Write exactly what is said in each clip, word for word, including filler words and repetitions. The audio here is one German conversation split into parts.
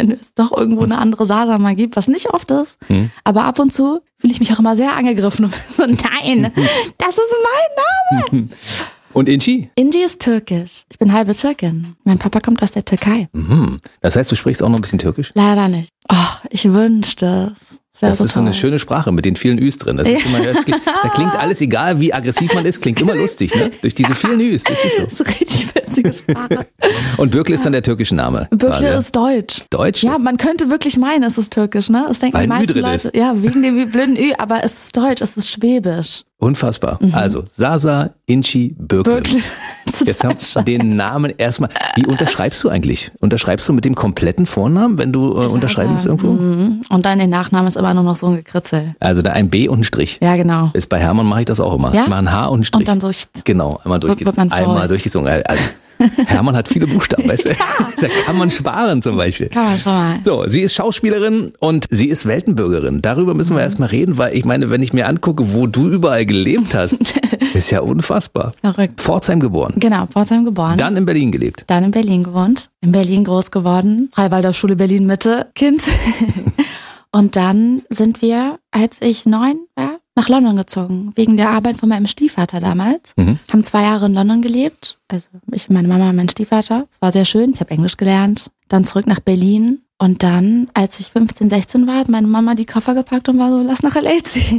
wenn es doch irgendwo eine andere Sasa mal gibt, was nicht oft ist. Hm. Aber ab und zu fühle ich mich auch immer sehr angegriffen und so, nein, das ist mein Name. Und Inci? Inci ist türkisch. Ich bin halbe Türkin. Mein Papa kommt aus der Türkei. Mhm. Das heißt, du sprichst auch noch ein bisschen Türkisch? Leider nicht. Oh, ich wünschte es. Das, das so ist so eine schöne Sprache mit den vielen Üs drin. Das ist immer, das klingt, da klingt alles, egal wie aggressiv man ist, klingt immer lustig, ne? Durch diese vielen Üs. Das ist so. Das ist eine richtig witzige Sprache. Und Bökle ist dann der türkische Name. Bökle ist deutsch. Deutsch? Ja, man könnte wirklich meinen, es ist türkisch, ne? Das denken Weil die ein Ü meisten drin Leute. ist. Ja, wegen dem blöden Ü, aber es ist deutsch, es ist schwäbisch. Unfassbar. Mhm. Also, Sasa, Inci, Bökle. Bökle. Jetzt haben wir den Namen erstmal. Wie unterschreibst du eigentlich? Unterschreibst du mit dem kompletten Vornamen, wenn du äh, unterschreibst irgendwo? Mhm. Und dann den Nachnamen ist immer nur noch so ein Gekritzel. Also da ein B und ein Strich. Ja, genau. Ist bei Hermann mache ich das auch immer. Ja? Ich mache ein H und ein Strich. Und dann so. Genau, einmal, durchge- wird man einmal faul. durchgezogen. Also, Hermann hat viele Buchstaben, weißt du? Da kann man sparen zum Beispiel. Kann man schon mal. So, sie ist Schauspielerin und sie ist Weltenbürgerin. Darüber müssen wir erstmal reden, weil ich meine, wenn ich mir angucke, wo du überall gelebt hast, ist ja unfassbar. Verrückt. Pforzheim geboren. Genau, Pforzheim geboren. Dann in Berlin gelebt. Dann in Berlin gewohnt. In Berlin groß geworden. Freiwaldorfschule Berlin Mitte, Kind. Und dann sind wir, als ich neun war, nach London gezogen. Wegen der Arbeit von meinem Stiefvater damals. Mhm. Haben zwei Jahre in London gelebt. Also ich, meine Mama und mein Stiefvater. Es war sehr schön. Ich habe Englisch gelernt. Dann zurück nach Berlin. Und dann, als ich fünfzehn, sechzehn war, hat meine Mama die Koffer gepackt und war so, lass nach L A ziehen.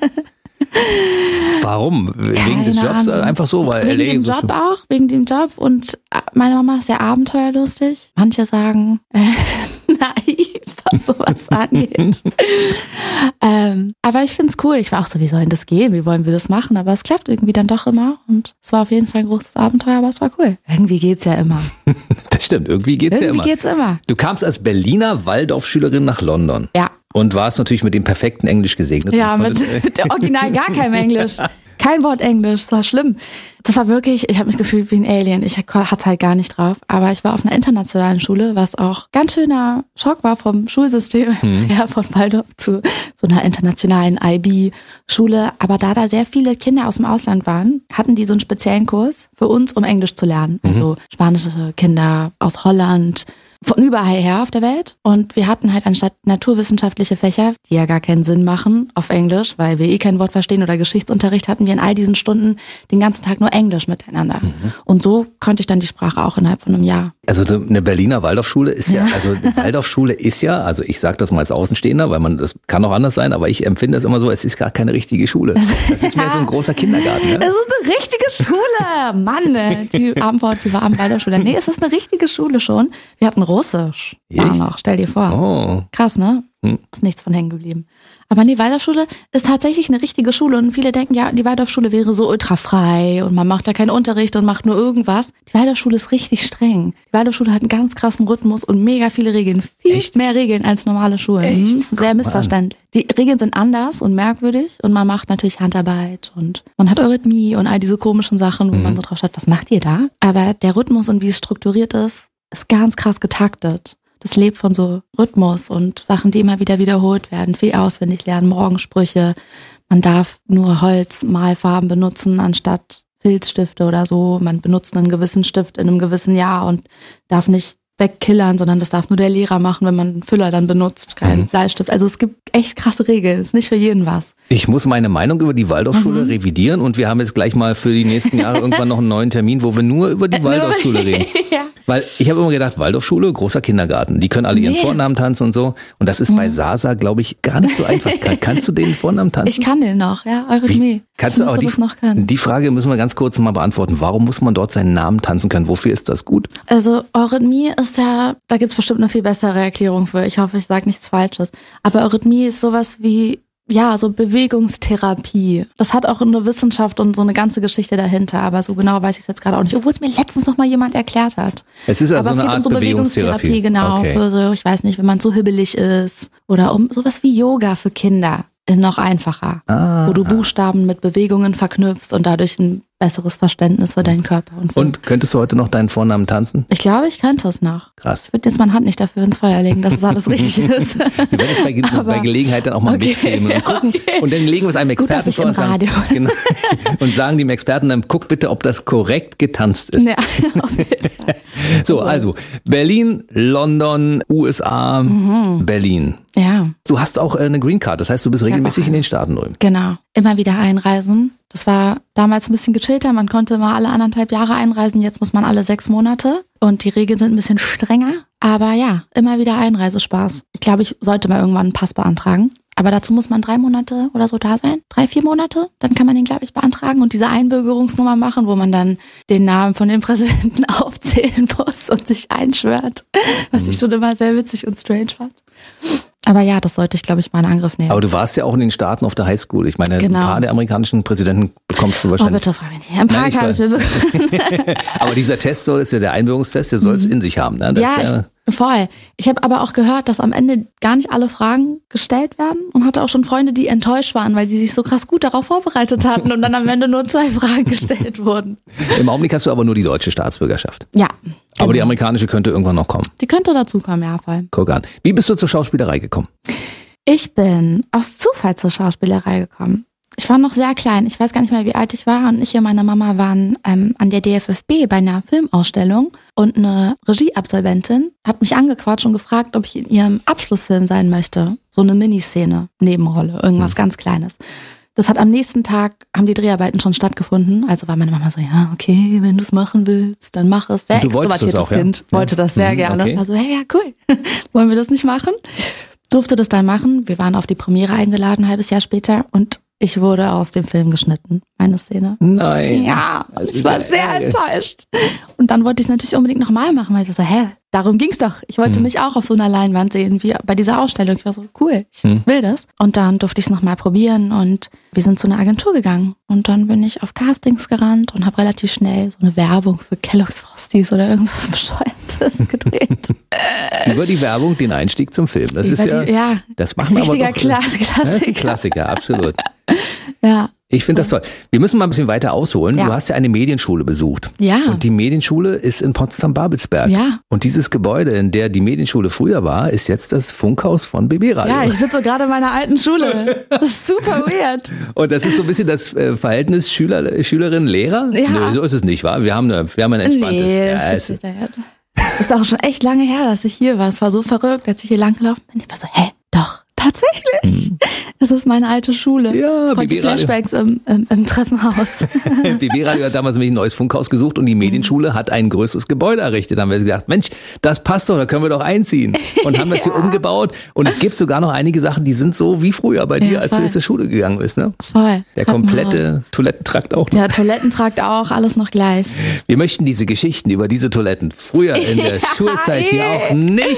Warum? Wegen Keine des Jobs? Ahnung. Einfach so, weil Wegen L A dem so Job schön- auch, wegen dem Job. Und meine Mama ist sehr abenteuerlustig. Manche sagen äh, naiv, was sowas angeht. ähm, aber ich find's cool. Ich war auch so, wie soll denn das gehen? Wie wollen wir das machen? Aber es klappt irgendwie dann doch immer. Und es war auf jeden Fall ein großes Abenteuer, aber es war cool. Irgendwie geht's ja immer. Das stimmt, irgendwie geht's irgendwie ja immer. geht's immer. Du kamst als Berliner Waldorfschülerin nach London. Ja. Und warst natürlich mit dem perfekten Englisch gesegnet. Ja, Und mit, konntest- mit der Original gar keinem Englisch. Kein Wort Englisch, das war schlimm. Das war wirklich, ich habe mich gefühlt wie ein Alien. Ich hatte halt gar nicht drauf. Aber ich war auf einer internationalen Schule, was auch ganz schöner Schock war vom Schulsystem. Mhm. Ja, von Waldorf zu so einer internationalen I B-Schule. Aber da da sehr viele Kinder aus dem Ausland waren, hatten die so einen speziellen Kurs für uns, um Englisch zu lernen. Mhm. Also spanische Kinder aus Holland, von überall her auf der Welt. Und wir hatten halt anstatt naturwissenschaftliche Fächer, die ja gar keinen Sinn machen, auf Englisch, weil wir eh kein Wort verstehen, oder Geschichtsunterricht, hatten wir in all diesen Stunden den ganzen Tag nur Englisch miteinander. Mhm. Und so konnte ich dann die Sprache auch innerhalb von einem Jahr. Also so eine Berliner Waldorfschule ist ja, Ja. also eine Waldorfschule ist ja, also ich sage das mal als Außenstehender, weil man, das kann auch anders sein, aber ich empfinde es immer so, es ist gar keine richtige Schule. Das ist mehr so ein großer Kindergarten. Ne? Es ist eine richtige Schule! Mann, ey, die Abendwort, die war Waldorfschule. Nee, es ist eine richtige Schule schon. Wir hatten Russisch. Da Echt? noch, stell dir vor. Oh. Krass, ne? Hm. Ist nichts von hängen geblieben. Aber nee, Waldorfschule ist tatsächlich eine richtige Schule und viele denken, ja, die Waldorfschule wäre so ultrafrei und man macht da keinen Unterricht und macht nur irgendwas. Die Waldorfschule ist richtig streng. Die Waldorfschule hat einen ganz krassen Rhythmus und mega viele Regeln. Viel Echt? mehr Regeln als normale Schulen. Echt? Mhm, ist sehr Guck mal missverständlich. Die Regeln sind anders und merkwürdig und man macht natürlich Handarbeit und man hat Eurythmie und all diese komischen Sachen, wo Mhm. man so drauf schaut, was macht ihr da? Aber der Rhythmus und wie es strukturiert ist, ist ganz krass getaktet. Das lebt von so Rhythmus und Sachen, die immer wieder wiederholt werden. Viel auswendig lernen, Morgensprüche. Man darf nur Holzmalfarben benutzen anstatt Filzstifte oder so. Man benutzt einen gewissen Stift in einem gewissen Jahr und darf nicht wegkillern, sondern das darf nur der Lehrer machen, wenn man einen Füller dann benutzt, keinen Mhm. Bleistift. Also es gibt echt krasse Regeln. Es ist nicht für jeden was. Ich muss meine Meinung über die Waldorfschule Mhm. revidieren und wir haben jetzt gleich mal für die nächsten Jahre irgendwann noch einen neuen Termin, wo wir nur über die Waldorfschule reden. Ja. Weil ich habe immer gedacht, Waldorfschule, großer Kindergarten, die können alle ihren Nee. Vornamen tanzen und so. Und das ist bei Sasa, glaube ich, gar nicht so einfach. Kann, kannst du den Vornamen tanzen? Ich kann den noch, ja, Eurythmie. Kannst ich du aber müsste die, das noch können. die Frage müssen wir ganz kurz mal beantworten. Warum muss man dort seinen Namen tanzen können? Wofür ist das gut? Also Eurythmie ist ja, da gibt's bestimmt eine viel bessere Erklärung für. Ich hoffe, ich sage nichts Falsches. Aber Eurythmie ist sowas wie, ja, so Bewegungstherapie. Das hat auch eine Wissenschaft und so eine ganze Geschichte dahinter. Aber so genau weiß ich es jetzt gerade auch nicht. Obwohl es mir letztens noch mal jemand erklärt hat. Es ist also Aber es eine geht Art um so Bewegungstherapie. Bewegungstherapie, genau. Okay. Für so, ich weiß nicht, wenn man so hibbelig ist. Oder um sowas wie Yoga für Kinder. Noch einfacher. Ah. Wo du Buchstaben mit Bewegungen verknüpfst und dadurch ein besseres Verständnis für deinen Körper. Und, für und könntest du heute noch deinen Vornamen tanzen? Ich glaube, ich könnte es noch. Krass. Ich würde jetzt meine Hand nicht dafür ins Feuer legen, dass es alles richtig ist. Wir werden es bei, Aber, bei Gelegenheit dann auch mal okay, mitfilmen und gucken. Okay. Und dann legen wir es einem Experten Gut, vor und sagen, genau, und sagen dem Experten dann, guck bitte, ob das korrekt getanzt ist. Ja, auf jeden Fall. So, also Berlin, London, U S A, mhm. Berlin. Ja. Du hast auch eine Green Card, das heißt, du bist regelmäßig in den Staaten drüben. Genau, immer wieder einreisen. Das war damals ein bisschen gechillter, man konnte mal alle anderthalb Jahre einreisen, jetzt muss man alle sechs Monate und die Regeln sind ein bisschen strenger. Aber ja, immer wieder Einreisespaß. Ich glaube, ich sollte mal irgendwann einen Pass beantragen. Aber dazu muss man drei Monate oder so da sein. Drei, vier Monate. Dann kann man den, glaube ich, beantragen und diese Einbürgerungsnummer machen, wo man dann den Namen von dem Präsidenten aufzählen muss und sich einschwört. Was mhm. ich schon immer sehr witzig und strange fand. Aber ja, das sollte ich, glaube ich, mal in Angriff nehmen. Aber du warst ja auch in den Staaten auf der Highschool. Ich meine, genau. ein paar der amerikanischen Präsidenten bekommst du wahrscheinlich. Oh, bitte frag mich nicht. Ein paar habe ich mir bekommen. Aber dieser Test soll, ist ja der Einbürgerungstest, der soll es mhm. in sich haben. Ne? Das ja, ist ja ich, voll. Ich habe aber auch gehört, dass am Ende gar nicht alle Fragen gestellt werden und hatte auch schon Freunde, die enttäuscht waren, weil sie sich so krass gut darauf vorbereitet hatten und dann am Ende nur zwei Fragen gestellt wurden. Im Augenblick hast du aber nur die deutsche Staatsbürgerschaft. Ja. Aber genau. Die amerikanische könnte irgendwann noch kommen. Die könnte dazu kommen, ja, voll. Guck an. Wie bist du zur Schauspielerei gekommen? Ich bin aus Zufall zur Schauspielerei gekommen. Ich war noch sehr klein. Ich weiß gar nicht mehr, wie alt ich war. Und ich und meine Mama waren ähm, an der D F F B bei einer Filmausstellung. Und eine Regieabsolventin hat mich angequatscht und gefragt, ob ich in ihrem Abschlussfilm sein möchte. So eine Miniszene, Nebenrolle, irgendwas mhm. ganz Kleines. Das hat am nächsten Tag, haben die Dreharbeiten schon stattgefunden. Also war meine Mama so, ja, okay, wenn du es machen willst, dann mach es. Sehr extrovertiertes Kind, ja? Wollte das sehr mhm, gerne. Okay. Also, hey, ja, cool. Wollen wir das nicht machen? Durfte das dann machen. Wir waren auf die Premiere eingeladen, ein halbes Jahr später. Und ich wurde aus dem Film geschnitten, meine Szene. Nein. Ja, ich war sehr Ärger. enttäuscht. Und dann wollte ich es natürlich unbedingt nochmal machen, weil ich war so, hä, darum ging's doch. Ich wollte hm. mich auch auf so einer Leinwand sehen, wie bei dieser Ausstellung. Ich war so, cool, ich hm. will das. Und dann durfte ich es nochmal probieren und wir sind zu einer Agentur gegangen. Und dann bin ich auf Castings gerannt und habe relativ schnell so eine Werbung für Kellogg's Frosties oder irgendwas Bescheuertes gedreht. Über die Werbung den Einstieg zum Film. Das Über ist ja, die, ja, das machen wir aber doch. Klassiker. Das ist ein Klassiker, absolut. Ja. Ich finde das toll. Wir müssen mal ein bisschen weiter ausholen. Ja. Du hast ja eine Medienschule besucht. Ja. Und die Medienschule ist in Potsdam-Babelsberg. Ja. Und dieses Gebäude, in der die Medienschule früher war, ist jetzt das Funkhaus von B B Radio. Ja, ich sitze so gerade in meiner alten Schule. Das ist super weird. Und das ist so ein bisschen das Verhältnis Schüler, Schülerin, Lehrer? Ja. Nö, so ist es nicht, wahr? Wir haben, eine, wir haben ein entspanntes... Nee, ja, das ist, das ist auch schon echt lange her, dass ich hier war. Es war so verrückt, als ich hier lang gelaufen bin. Ich war so, hä, doch. Tatsächlich. Mhm. Das ist meine alte Schule. Ja, Voll die Flashbacks im, im, im Treppenhaus. B B Radio hat damals nämlich ein neues Funkhaus gesucht und die Medienschule hat ein größeres Gebäude errichtet. Da haben wir gedacht, Mensch, das passt doch, da können wir doch einziehen. Und haben das ja. hier umgebaut. Und es gibt sogar noch einige Sachen, die sind so wie früher bei dir, ja, als du jetzt zur Schule gegangen bist. Ne? Voll. Der komplette Toilettentrakt auch noch. Ja, Toilettentrakt auch, alles noch gleich. Wir möchten diese Geschichten über diese Toiletten früher in der ja, Schulzeit hier auch nicht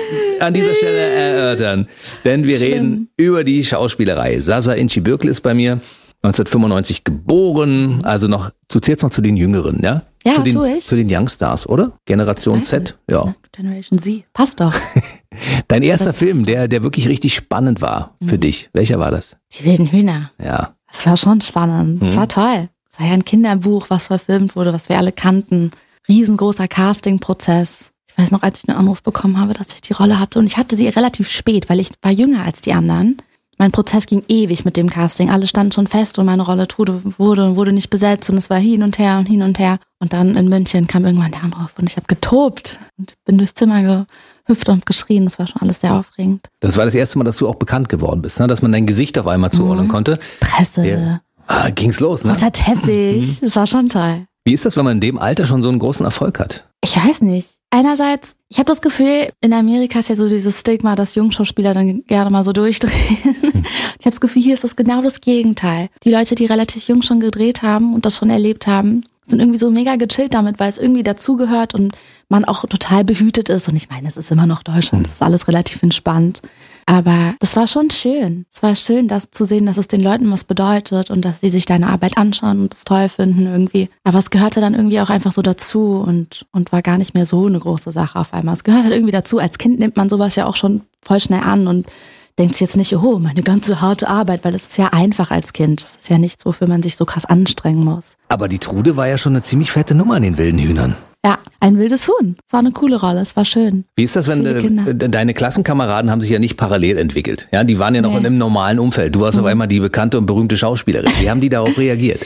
an dieser Stelle erörtern. Denn wir Schlimm. reden über die Schauspielerei. Sasa Inci Bürkle ist bei mir, neunzehnhundertfünfundneunzig geboren, also noch, du zählst noch zu den Jüngeren, ja? Ja, zu den, tu ich. Zu den Youngstars, oder? Generation Z, ja. Generation Z, passt doch. Dein erster Film, der, der wirklich richtig spannend war für mhm. dich, welcher war das? Die wilden Hühner. Ja. Das war schon spannend, das mhm. war toll. Es war ja ein Kinderbuch, was verfilmt wurde, was wir alle kannten. Riesengroßer Castingprozess. Ich weiß noch, als ich einen Anruf bekommen habe, dass ich die Rolle hatte. Und ich hatte sie relativ spät, weil ich war jünger als die anderen. Mein Prozess ging ewig mit dem Casting. Alle standen schon fest und meine Rolle wurde und wurde nicht besetzt. Und es war hin und her und hin und her. Und dann in München kam irgendwann der Anruf und ich habe getobt und bin durchs Zimmer gehüpft und geschrien. Das war schon alles sehr aufregend. Das war das erste Mal, dass du auch bekannt geworden bist, ne? Dass man dein Gesicht auf einmal zuordnen mhm. konnte. Presse. Der, ah, ging's los, ne? Roter Teppich. Das war schon toll. Wie ist das, wenn man in dem Alter schon so einen großen Erfolg hat? Ich weiß nicht. Einerseits, ich habe das Gefühl, in Amerika ist ja so dieses Stigma, dass Jungschauspieler dann gerne mal so durchdrehen. Hm. Ich habe das Gefühl, hier ist das genau das Gegenteil. Die Leute, die relativ jung schon gedreht haben und das schon erlebt haben, sind irgendwie so mega gechillt damit, weil es irgendwie dazugehört und man auch total behütet ist. Und ich meine, es ist immer noch Deutschland, es ist alles relativ entspannt. Aber das war schon schön. Es war schön, das zu sehen, dass es den Leuten was bedeutet und dass sie sich deine Arbeit anschauen und es toll finden irgendwie. Aber es gehörte dann irgendwie auch einfach so dazu und, und war gar nicht mehr so eine große Sache auf einmal. Es gehört halt irgendwie dazu. Als Kind nimmt man sowas ja auch schon voll schnell an und denkt sich jetzt nicht, oh, meine ganze harte Arbeit, weil es ist ja einfach als Kind. Es ist ja nichts, wofür man sich so krass anstrengen muss. Aber die Trude war ja schon eine ziemlich fette Nummer an den wilden Hühnern. Ja, ein wildes Huhn. Es war eine coole Rolle, es war schön. Wie ist das, wenn äh, deine Klassenkameraden haben sich ja nicht parallel entwickelt? Ja, die waren ja noch nee. in einem normalen Umfeld. Du warst mhm. auf einmal die bekannte und berühmte Schauspielerin. Wie haben die darauf reagiert?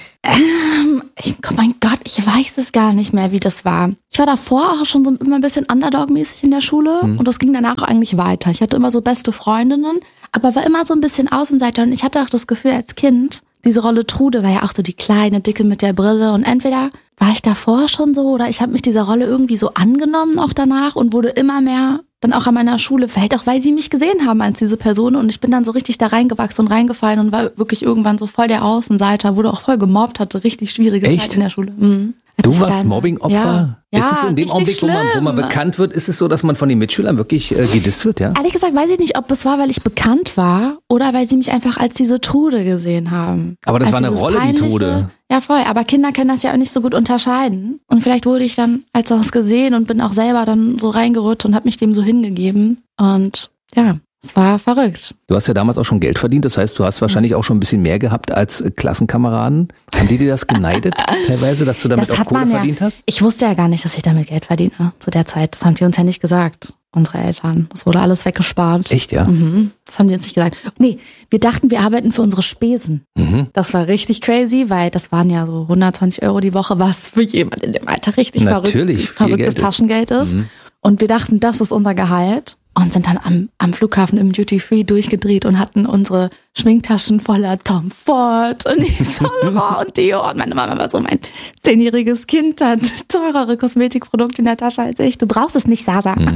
Ähm, ich, oh mein Gott, ich weiß es gar nicht mehr, wie das war. Ich war davor auch schon so immer ein bisschen Underdog-mäßig in der Schule mhm. und das ging danach auch eigentlich weiter. Ich hatte immer so beste Freundinnen, aber war immer so ein bisschen Außenseiter und ich hatte auch das Gefühl als Kind, diese Rolle Trude war ja auch so die kleine, dicke mit der Brille und entweder war ich davor schon so oder ich habe mich dieser Rolle irgendwie so angenommen auch danach und wurde immer mehr dann auch an meiner Schule, vielleicht auch, weil sie mich gesehen haben als diese Person und ich bin dann so richtig da reingewachsen und reingefallen und war wirklich irgendwann so voll der Außenseiter, wurde auch voll gemobbt, hatte richtig schwierige Echt? Zeit in der Schule. Mhm. Du warst Mobbing-Opfer? Ja. Ist es ja, in dem Augenblick, wo man, wo man bekannt wird, ist es so, dass man von den Mitschülern wirklich äh, gedisst wird, ja? Ehrlich gesagt weiß ich nicht, ob es war, weil ich bekannt war oder weil sie mich einfach als diese Trude gesehen haben. Aber das als war eine Rolle, peinliche, die Trude. Ja, voll. Aber Kinder können das ja auch nicht so gut unterscheiden. Und vielleicht wurde ich dann als das gesehen und bin auch selber dann so reingerutscht und habe mich dem so hingegeben. Und ja, es war verrückt. Du hast ja damals auch schon Geld verdient, das heißt, du hast wahrscheinlich auch schon ein bisschen mehr gehabt als Klassenkameraden. Haben die dir das geneidet teilweise, dass du damit das auch Kohle ja. verdient hast? Ich wusste ja gar nicht, dass ich damit Geld verdiene zu der Zeit. Das haben die uns ja nicht gesagt, unsere Eltern. Das wurde alles weggespart. Echt, ja? Mhm. Das haben die uns nicht gesagt. Nee, wir dachten, wir arbeiten für unsere Spesen. Mhm. Das war richtig crazy, weil das waren ja so hundertzwanzig Euro die Woche, was für jemand in dem Alter richtig Natürlich, verrückt, verrücktes Geld Taschengeld ist. ist. Mhm. Und wir dachten, das ist unser Gehalt. Und sind dann am, am Flughafen im Duty Free durchgedreht und hatten unsere Schminktaschen voller Tom Ford und Yves Saint Laurent und Deo. Und meine Mama war so, mein zehnjähriges Kind hat teurere Kosmetikprodukte in der Tasche als ich. Du brauchst es nicht, Sasa. Mhm.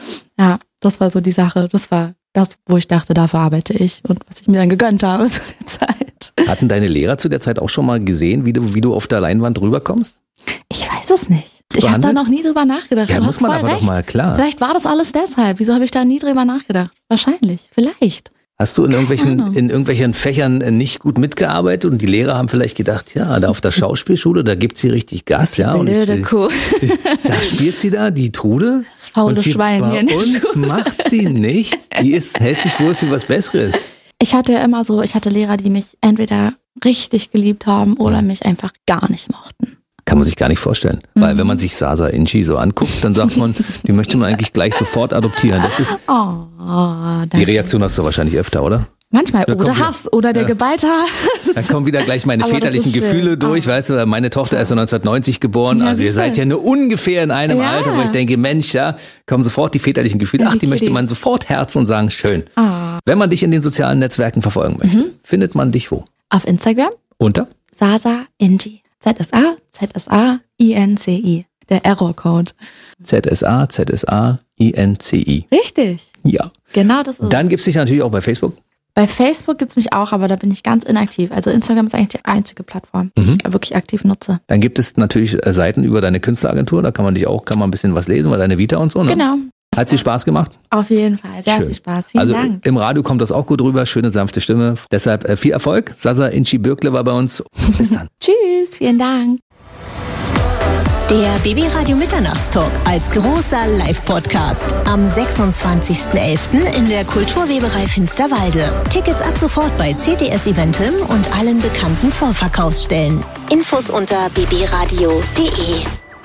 Ja, das war so die Sache. Das war das, wo ich dachte, dafür arbeite ich und was ich mir dann gegönnt habe zu der Zeit. Hatten deine Lehrer zu der Zeit auch schon mal gesehen, wie du, wie du auf der Leinwand rüberkommst? Ich weiß es nicht. Ich habe da noch nie drüber nachgedacht. Ja, du muss man aber recht. doch mal, klar. Vielleicht war das alles deshalb. Wieso habe ich da nie drüber nachgedacht? Wahrscheinlich, vielleicht. Hast du in irgendwelchen, in irgendwelchen Fächern nicht gut mitgearbeitet und die Lehrer haben vielleicht gedacht, ja, da auf der Schauspielschule, da gibt sie richtig Gas, die ja. Und blöde Kuh. Da spielt sie da, die Trude. Das faule und Schwein bei hier in der uns Schule. Macht sie nichts. Die ist, hält sich wohl für was Besseres. Ich hatte ja immer so, ich hatte Lehrer, die mich entweder richtig geliebt haben oder mich einfach gar nicht mochten. Kann man sich gar nicht vorstellen. Mhm. Weil wenn man sich Sasa Inci so anguckt, dann sagt man, die möchte man eigentlich gleich sofort adoptieren. Das ist oh, die Reaktion hast du wahrscheinlich öfter, oder? Manchmal. Da oder Hass wieder, oder der ja. geballte Hass. Dann kommen wieder gleich meine väterlichen Gefühle schön. durch. Oh. Weißt du, meine Tochter ist ja neunzehnhundertneunzig geboren. Ja, also ihr seid ja nur ungefähr in einem ja. Alter, wo ich denke, Mensch, ja, kommen sofort die väterlichen Gefühle. Ach, die, die möchte man sofort herzen und sagen, schön. Oh. Wenn man dich in den sozialen Netzwerken verfolgen möchte, mhm. findet man dich wo? Auf Instagram. Unter? Sasa Inci. Z S A, Z S A, I N C I. Der Error-Code. Z S A, Z S A, I N C I. Richtig. Ja. Genau das ist. Dann gibt es dich natürlich auch bei Facebook. Bei Facebook gibt es mich auch, aber da bin ich ganz inaktiv. Also Instagram ist eigentlich die einzige Plattform, die mhm. ich wirklich aktiv nutze. Dann gibt es natürlich Seiten über deine Künstleragentur, da kann man dich auch, kann man ein bisschen was lesen, über deine Vita und so, ne? Genau. Hat dir Spaß gemacht? Auf jeden Fall, sehr Schön. viel Spaß. Vielen also Dank. Im Radio kommt das auch gut rüber, schöne sanfte Stimme. Deshalb äh, viel Erfolg. Sasa Inci Bürkle war bei uns. Bis dann. Tschüss, vielen Dank. Der B B Radio Mitternachtstalk als großer Live-Podcast am sechsundzwanzigsten elften in der Kulturweberei Finsterwalde. Tickets ab sofort bei C T S Eventim und allen bekannten Vorverkaufsstellen. Infos unter b b radio punkt de.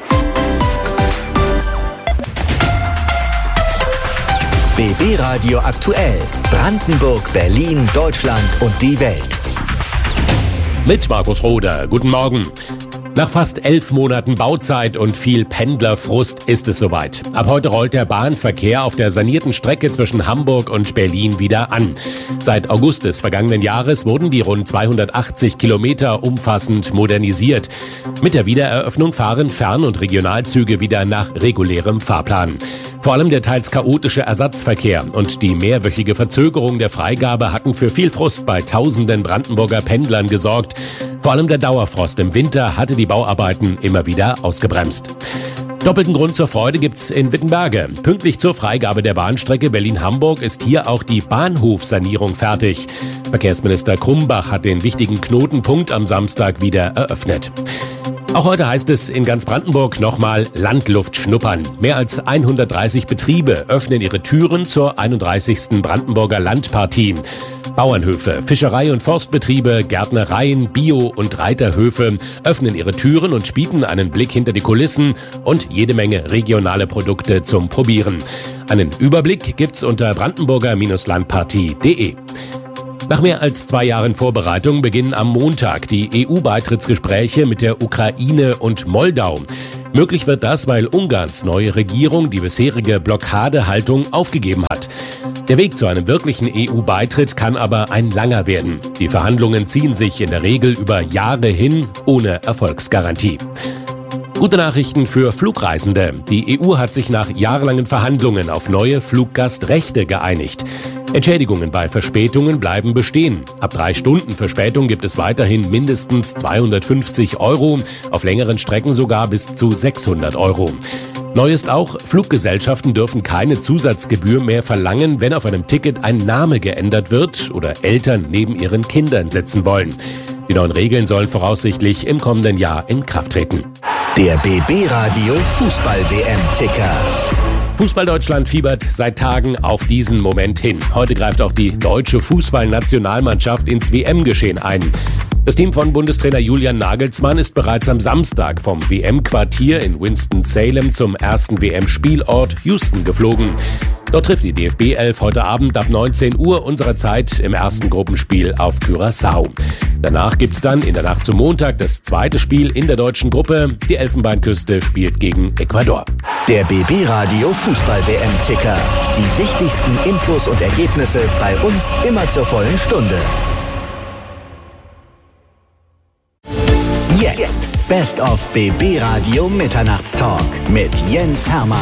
B B Radio aktuell. Brandenburg, Berlin, Deutschland und die Welt. Mit Markus Roder. Guten Morgen. Nach fast elf Monaten Bauzeit und viel Pendlerfrust ist es soweit. Ab heute rollt der Bahnverkehr auf der sanierten Strecke zwischen Hamburg und Berlin wieder an. Seit August des vergangenen Jahres wurden die rund zweihundertachtzig Kilometer umfassend modernisiert. Mit der Wiedereröffnung fahren Fern- und Regionalzüge wieder nach regulärem Fahrplan. Vor allem der teils chaotische Ersatzverkehr und die mehrwöchige Verzögerung der Freigabe hatten für viel Frust bei tausenden Brandenburger Pendlern gesorgt. Vor allem der Dauerfrost im Winter hatte die Bauarbeiten immer wieder ausgebremst. Doppelten Grund zur Freude gibt's in Wittenberge. Pünktlich zur Freigabe der Bahnstrecke Berlin-Hamburg ist hier auch die Bahnhofsanierung fertig. Verkehrsminister Krumbach hat den wichtigen Knotenpunkt am Samstag wieder eröffnet. Auch heute heißt es in ganz Brandenburg nochmal Landluft schnuppern. Mehr als hundertdreißig Betriebe öffnen ihre Türen zur einunddreißigsten Brandenburger Landpartie. Bauernhöfe, Fischerei- und Forstbetriebe, Gärtnereien, Bio- und Reiterhöfe öffnen ihre Türen und bieten einen Blick hinter die Kulissen und jede Menge regionale Produkte zum Probieren. Einen Überblick gibt's unter brandenburger Landpartie punkt de. Nach mehr als zwei Jahren Vorbereitung beginnen am Montag die E U-Beitrittsgespräche mit der Ukraine und Moldau. Möglich wird das, weil Ungarns neue Regierung die bisherige Blockadehaltung aufgegeben hat. Der Weg zu einem wirklichen E U-Beitritt kann aber ein langer werden. Die Verhandlungen ziehen sich in der Regel über Jahre hin, ohne Erfolgsgarantie. Gute Nachrichten für Flugreisende. Die E U hat sich nach jahrelangen Verhandlungen auf neue Fluggastrechte geeinigt. Entschädigungen bei Verspätungen bleiben bestehen. Ab drei Stunden Verspätung gibt es weiterhin mindestens zweihundertfünfzig Euro, auf längeren Strecken sogar bis zu sechshundert Euro. Neu ist auch, Fluggesellschaften dürfen keine Zusatzgebühr mehr verlangen, wenn auf einem Ticket ein Name geändert wird oder Eltern neben ihren Kindern sitzen wollen. Die neuen Regeln sollen voraussichtlich im kommenden Jahr in Kraft treten. Der B B-Radio Fußball-W M-Ticker. Fußball Deutschland fiebert seit Tagen auf diesen Moment hin. Heute greift auch die deutsche Fußballnationalmannschaft ins W M-Geschehen ein. Das Team von Bundestrainer Julian Nagelsmann ist bereits am Samstag vom W M-Quartier in Winston-Salem zum ersten W M-Spielort Houston geflogen. Dort trifft die D F B elf heute Abend ab neunzehn Uhr unserer Zeit im ersten Gruppenspiel auf Curaçao. Danach gibt's dann in der Nacht zum Montag das zweite Spiel in der deutschen Gruppe. Die Elfenbeinküste spielt gegen Ecuador. Der B B-Radio Fußball-W M-Ticker. Die wichtigsten Infos und Ergebnisse bei uns immer zur vollen Stunde. Jetzt Best of B B-Radio Mitternachtstalk mit Jens Hermann.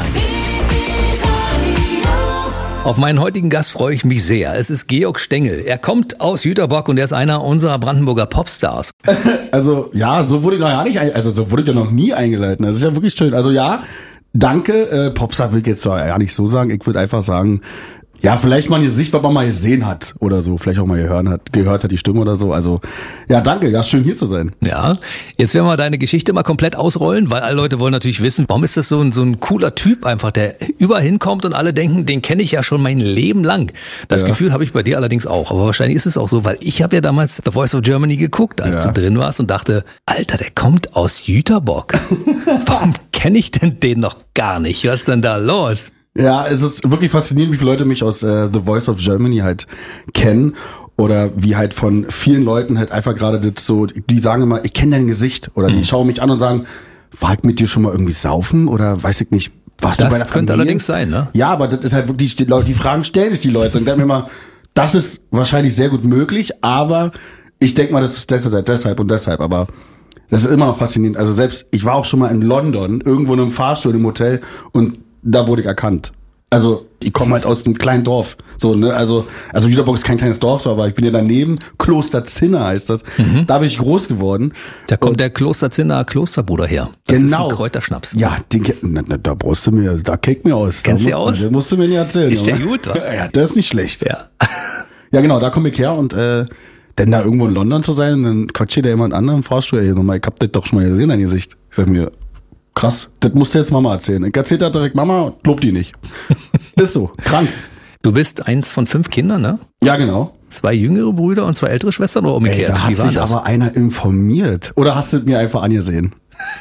Auf meinen heutigen Gast freue ich mich sehr. Es ist Georg Stengel. Er kommt aus Jüterbock und er ist einer unserer Brandenburger Popstars. Also ja, so wurde ich noch ja nicht, also so wurde ich ja noch nie eingeladen. Das ist ja wirklich schön. Also ja, danke. Äh, Popstar will ich jetzt zwar ja nicht so sagen. Ich würde einfach sagen, ja, vielleicht mal ein Gesicht, was man mal gesehen hat oder so. Vielleicht auch mal gehört hat, gehört hat die Stimme oder so. Also ja, danke. Ja, schön hier zu sein. Ja, jetzt werden wir deine Geschichte mal komplett ausrollen, weil alle Leute wollen natürlich wissen, warum ist das so ein, so ein cooler Typ einfach, der überall hinkommt und alle denken, den kenne ich ja schon mein Leben lang. Das ja. Gefühl habe ich bei dir allerdings auch. Aber wahrscheinlich ist es auch so, weil ich habe ja damals The Voice of Germany geguckt, als ja. du drin warst und dachte, Alter, der kommt aus Jüterbock. Warum kenne ich denn den noch gar nicht? Was ist denn da los? Ja, es ist wirklich faszinierend, wie viele Leute mich aus äh, The Voice of Germany halt kennen oder wie halt von vielen Leuten halt einfach gerade das so, die sagen immer, ich kenne dein Gesicht oder die mhm. schauen mich an und sagen, war ich mit dir schon mal irgendwie saufen oder weiß ich nicht, warst das du bei der Das könnte Familie? Allerdings sein, ne? Ja, aber das ist halt wirklich, die, die Fragen stellen sich die Leute und denken mir mal, das ist wahrscheinlich sehr gut möglich, aber ich denke mal, das ist deshalb, deshalb und deshalb, aber das ist immer noch faszinierend. Also selbst, ich war auch schon mal in London, irgendwo in einem Fahrstuhl im Hotel und da wurde ich erkannt. Also, ich komme halt aus einem kleinen Dorf. So, ne, also, also Jüterbock ist kein kleines Dorf, so, aber ich bin ja daneben. Klosterzinner heißt das. Mhm. Da bin ich groß geworden. Da kommt und der Klosterzinner Klosterbruder her. Das genau. ist ein Kräuterschnaps. Ja, den, na, na, da brauchst du mir, da kennt mir aus. Kennst du aus? Den musst du mir nicht erzählen. Ist oder? Der gut, oder? Ja, der ist nicht schlecht. Ja. Ja, genau, da komme ich her und, äh, denn da irgendwo in London zu sein, dann quatscht der jemand anderen im Fahrstuhl. Ey, nochmal, ich hab das doch schon mal gesehen, dein Gesicht. Ich sag mir, krass, das musst du jetzt Mama erzählen. Ich erzähl das direkt Mama, lob die nicht. Ist so, krank. Du bist eins von fünf Kindern, ne? Ja, genau. Zwei jüngere Brüder und zwei ältere Schwestern oder umgekehrt? Ey, da hat sich das? aber einer informiert. Oder hast du es mir einfach angesehen?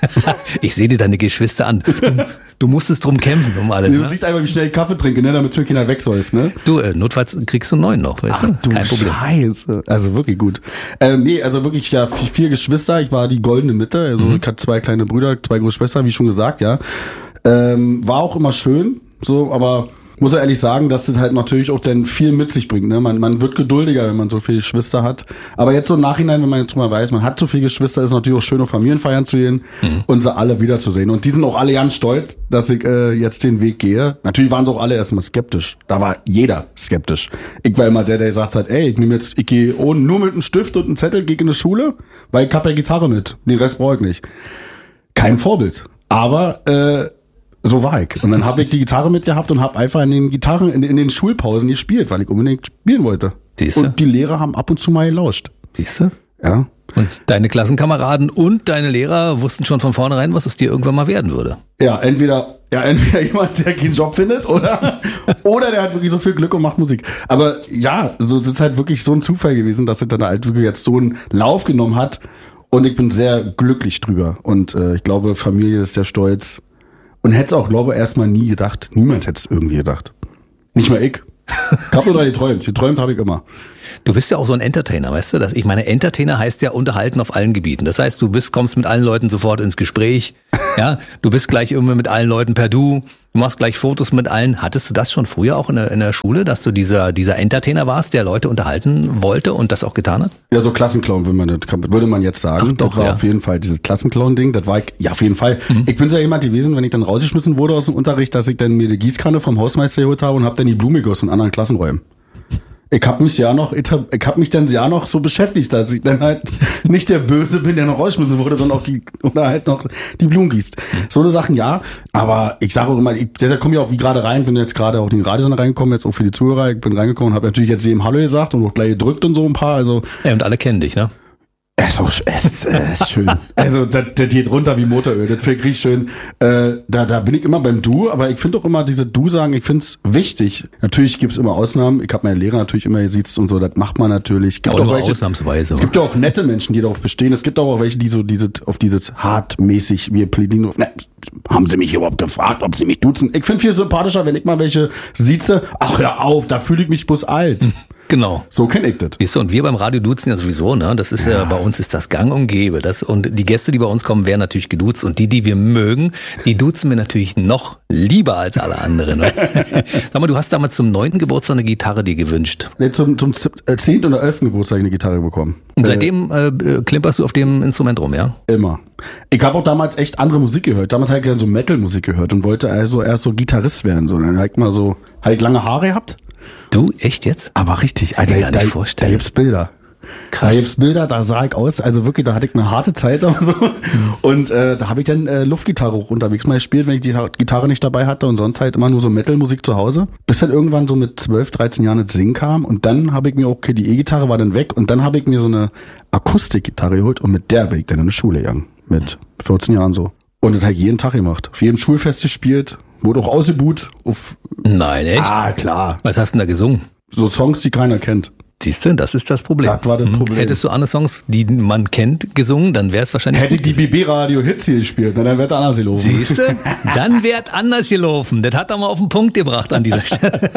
Ich sehe dir deine Geschwister an. Du, du musstest drum kämpfen um alles. Du ne? siehst einfach, wie schnell ich Kaffee trinke, ne, damit es für Kinder wegsäuft, ne? Du, äh, notfalls kriegst du einen neuen noch, weißt Ach, du? du? Kein Problem. Scheiße. Also wirklich gut. Ähm, nee, also wirklich, ja, vier, vier Geschwister. Ich war die goldene Mitte. Also mhm. ich hatte zwei kleine Brüder, zwei große Schwestern, wie schon gesagt, ja. Ähm, war auch immer schön, so, aber muss ja ehrlich sagen, dass das halt natürlich auch dann viel mit sich bringt. Ne? Man, man wird geduldiger, wenn man so viele Geschwister hat. Aber jetzt so im Nachhinein, wenn man jetzt mal weiß, man hat so viele Geschwister, ist natürlich auch schön, auf Familienfeiern zu gehen mhm. und sie alle wiederzusehen. Und die sind auch alle ganz stolz, dass ich äh, jetzt den Weg gehe. Natürlich waren sie auch alle erstmal skeptisch. Da war jeder skeptisch. Ich war immer der, der gesagt hat, ey, ich nehme jetzt, ich gehe ohne, nur mit einem Stift und einem Zettel, gehe in eine Schule, weil ich habe ja Gitarre mit. Den Rest brauche ich nicht. Kein Vorbild. Aber äh, so war ich. Und dann habe ich die Gitarre mitgehabt und habe einfach in den Gitarren, in, in den Schulpausen gespielt, weil ich unbedingt spielen wollte. Siehste? Und die Lehrer haben ab und zu mal gelauscht. Siehste? Ja. Und deine Klassenkameraden und deine Lehrer wussten schon von vornherein, was es dir irgendwann mal werden würde. Ja, entweder, ja, entweder jemand, der keinen Job findet, oder, oder der hat wirklich so viel Glück und macht Musik. Aber ja, so, das ist halt wirklich so ein Zufall gewesen, dass es dann halt wirklich jetzt so einen Lauf genommen hat. Und ich bin sehr glücklich drüber. Und äh, ich glaube, Familie ist sehr stolz. Und hätte es auch, glaube ich, erstmal nie gedacht. Niemand hätte es irgendwie gedacht. Nicht mal ich. Ich habe nur da geträumt. Geträumt habe ich immer. Du bist ja auch so ein Entertainer, weißt du? Das, ich meine, Entertainer heißt ja unterhalten auf allen Gebieten. Das heißt, du bist, kommst mit allen Leuten sofort ins Gespräch. Ja, du bist gleich immer mit allen Leuten per Du. Du machst gleich Fotos mit allen. Hattest du das schon früher auch in der, in der Schule, dass du dieser, dieser Entertainer warst, der Leute unterhalten wollte und das auch getan hat? Ja, so Klassenclown würde man, das, würde man jetzt sagen. Ach, doch, das war ja. auf jeden Fall dieses Klassenclown-Ding. Das war ich, ja, auf jeden Fall. Mhm. Ich bin so jemand gewesen, wenn ich dann rausgeschmissen wurde aus dem Unterricht, dass ich dann mir die Gießkanne vom Hausmeister geholt habe und habe dann die Blume gegossen in anderen Klassenräumen. Ich habe mich ja noch, ich habe mich dann ja noch so beschäftigt, dass ich dann halt nicht der Böse bin, der noch rausgeschmissen wurde, sondern auch die, oder halt noch die Blumen gießt. So eine Sachen, ja. Aber ich sage auch immer, ich, deshalb komme ich auch wie gerade rein, bin jetzt gerade auch in den Radiosender reingekommen, jetzt auch für die Zuhörer. Ich bin reingekommen und habe natürlich jetzt jedem Hallo gesagt und auch gleich gedrückt und so ein paar. Also ja, und alle kennen dich, ne? Es ist, auch, es ist, es ist schön. Also das, das geht runter wie Motoröl, das finde ich schön. Äh, da, da bin ich immer beim Du, aber ich finde auch immer diese Du-Sagen, ich finde es wichtig. Natürlich gibt es immer Ausnahmen. Ich habe meine Lehrer natürlich immer gesiezt und so, das macht man natürlich. Gibt aber auch nur welche, ausnahmsweise. Es gibt ja auch nette Menschen, die darauf bestehen. Es gibt auch welche, die so diese, auf dieses hartmäßig, wir plädieren auf, ne, haben sie mich überhaupt gefragt, ob sie mich duzen? Ich finde viel sympathischer, wenn ich mal welche sieze. Ach, hör auf, da fühle ich mich bloß alt. Genau. So kenn ich das. Siehst du, und wir beim Radio duzen ja sowieso, ne? Das ist ja, ja bei uns ist das gang und gäbe. Das, und die Gäste, die bei uns kommen, werden natürlich geduzt. Und die, die wir mögen, die duzen wir natürlich noch lieber als alle anderen. Sag mal, du hast damals zum neunten Geburtstag eine Gitarre dir gewünscht. Nee, zum, zum zehnten oder elften Geburtstag eine Gitarre bekommen. Und seitdem äh, klimperst du auf dem Instrument rum, ja? Immer. Ich habe auch damals echt andere Musik gehört. Damals habe ich gerne so Metal-Musik gehört und wollte also erst so Gitarrist werden. So, dann habe ich mal so, habe ich lange Haare gehabt. Du, echt jetzt? Aber richtig, Alter, ich gar nicht da, vorstellen. Da gibt's Bilder. Krass. Da gibt's Bilder, da sah ich aus, also wirklich, da hatte ich eine harte Zeit und so. Mhm. Und äh, da habe ich dann äh, Luftgitarre auch unterwegs mal gespielt, wenn ich die Gitarre nicht dabei hatte und sonst halt immer nur so Metal-Musik zu Hause. Bis dann irgendwann so mit zwölf, dreizehn Jahren das Singen kam und dann habe ich mir, okay, die E-Gitarre war dann weg und dann habe ich mir so eine Akustikgitarre geholt und mit der bin ich dann in die Schule gegangen. Mit vierzehn Jahren so. Und das habe ich jeden Tag gemacht. Auf jedem Schulfest gespielt, wurde auch ausgebuht. Auf Nein, echt? Ah, klar. Was hast du denn da gesungen? So Songs, die keiner kennt. Siehst du, das ist das Problem. Das war das Problem. Hättest du andere Songs, die man kennt, gesungen, dann wäre es wahrscheinlich... Hätte ich die B B-Radio-Hits hier gespielt, dann wäre es anders gelaufen. Siehst du? Dann wäre es anders gelaufen. Das hat er mal auf den Punkt gebracht an dieser Stelle.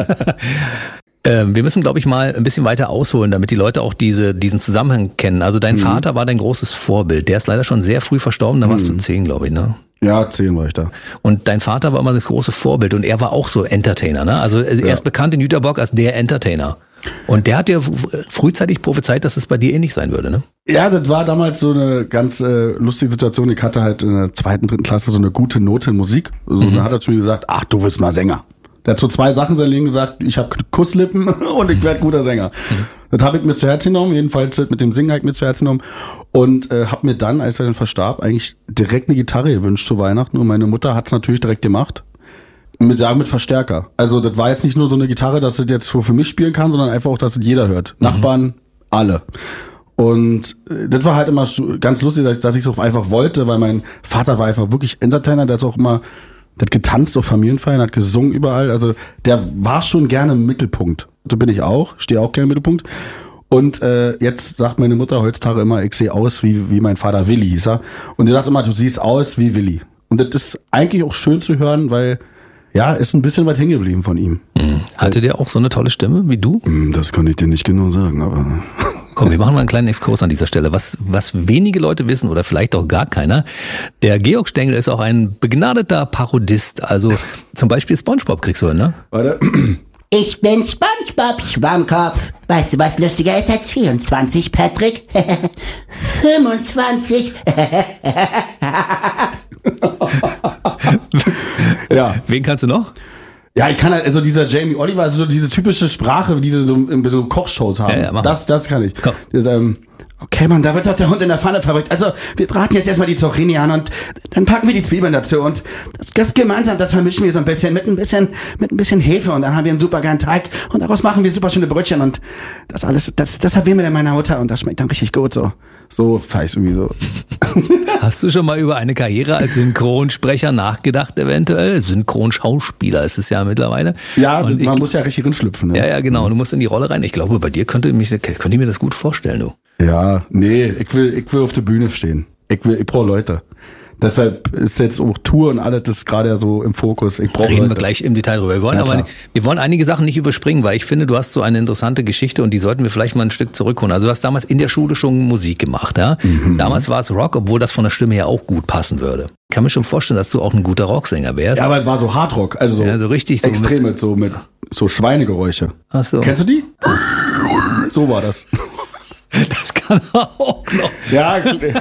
ähm, wir müssen, glaube ich, mal ein bisschen weiter ausholen, damit die Leute auch diese, diesen Zusammenhang kennen. Also dein mhm. Vater war dein großes Vorbild. Der ist leider schon sehr früh verstorben, da warst mhm. du zehn, glaube ich, ne? Ja, zehn war ich da. Und dein Vater war immer das große Vorbild und er war auch so Entertainer, ne? Also er ja. ist bekannt in Jüterbock als der Entertainer. Und der hat dir frühzeitig prophezeit, dass es bei dir ähnlich sein würde, ne? Ja, das war damals so eine ganz äh, lustige Situation. Ich hatte halt in der zweiten, dritten Klasse so eine gute Note in Musik. Also, mhm. Dann hat er zu mir gesagt, ach, du wirst mal Sänger. Der hat so zwei Sachen in seinem Leben gesagt, ich habe Kusslippen und ich werde guter Sänger. Mhm. Das habe ich mir zu Herzen genommen, jedenfalls mit dem Singen habe ich mir zu Herzen genommen. Und äh, habe mir dann, als er dann verstarb, eigentlich direkt eine Gitarre gewünscht zu Weihnachten. Und meine Mutter hat es natürlich direkt gemacht. Mit, ja, mit Verstärker. Also das war jetzt nicht nur so eine Gitarre, dass das jetzt für mich spielen kann, sondern einfach auch, dass das jeder hört. Mhm. Nachbarn, alle. Und äh, das war halt immer ganz lustig, dass, dass ich es auch einfach wollte, weil mein Vater war einfach wirklich Entertainer, der hat auch immer, der hat getanzt auf Familienfeiern, hat gesungen überall. Also der war schon gerne im Mittelpunkt. So bin ich auch, stehe auch gerne im Mittelpunkt. Und äh, jetzt sagt meine Mutter heutzutage immer, ich sehe aus wie, wie mein Vater Willi, hieß er. Und die sagt immer, du siehst aus wie Willi. Und das ist eigentlich auch schön zu hören, weil ja, ist ein bisschen weit hängen geblieben von ihm. Mhm. Hatte der auch so eine tolle Stimme wie du? Das kann ich dir nicht genau sagen, aber... Komm, wir machen mal einen kleinen Exkurs an dieser Stelle. Was, was wenige Leute wissen oder vielleicht auch gar keiner, der Georg Stengel ist auch ein begnadeter Parodist. Also zum Beispiel SpongeBob kriegst du hin, ne? Warte. Ich bin SpongeBob Schwammkopf. Weißt du, was lustiger ist als vierundzwanzig, Patrick? fünfundzwanzig. Ja. Wen kannst du noch? Ja, ich kann halt, also dieser Jamie Oliver, also so diese typische Sprache, die sie so in so Kochshows haben. Ja, ja, mach das, das kann ich. Komm. Das, ähm, okay, Mann, da wird doch der Hund in der Pfanne verrückt. Also, wir braten jetzt erstmal die Zucchini an und dann packen wir die Zwiebeln dazu und das, das gemeinsam, das vermischen wir so ein bisschen mit ein bisschen, mit ein bisschen Hefe und dann haben wir einen super geilen Teig und daraus machen wir super schöne Brötchen und das alles, das, das servieren wir dann meiner Mutter und das schmeckt dann richtig gut so. So vielleicht irgendwie so. Hast du schon mal über eine Karriere als Synchronsprecher nachgedacht, eventuell? Synchronschauspieler ist es ja mittlerweile. Ja, Und man ich, muss ja richtig rinschlüpfen. Ne? Ja, ja, genau. Du musst in die Rolle rein. Ich glaube, bei dir könnte, mich, könnte ich mir das gut vorstellen, du. Ja, nee, ich will, ich will auf der Bühne stehen. Ich will, ich brauche Leute. Deshalb ist jetzt auch Tour und alles das gerade so im Fokus. Ich brauche Reden Leute. wir gleich im Detail drüber. Wir wollen Ja, aber klar. nicht, wir wollen einige Sachen nicht überspringen, weil ich finde, du hast so eine interessante Geschichte und die sollten wir vielleicht mal ein Stück zurückholen. Also du hast damals in der Schule schon Musik gemacht, ja? Mhm. Damals war es Rock, obwohl das von der Stimme her auch gut passen würde. Ich kann mir schon vorstellen, dass du auch ein guter Rocksänger wärst. Ja, aber es war so Hardrock, also so, Ja, so richtig so extrem mit so mit so Schweinegeräusche. Ach so. Kennst du die? So war das. Das kann er auch noch. Ja.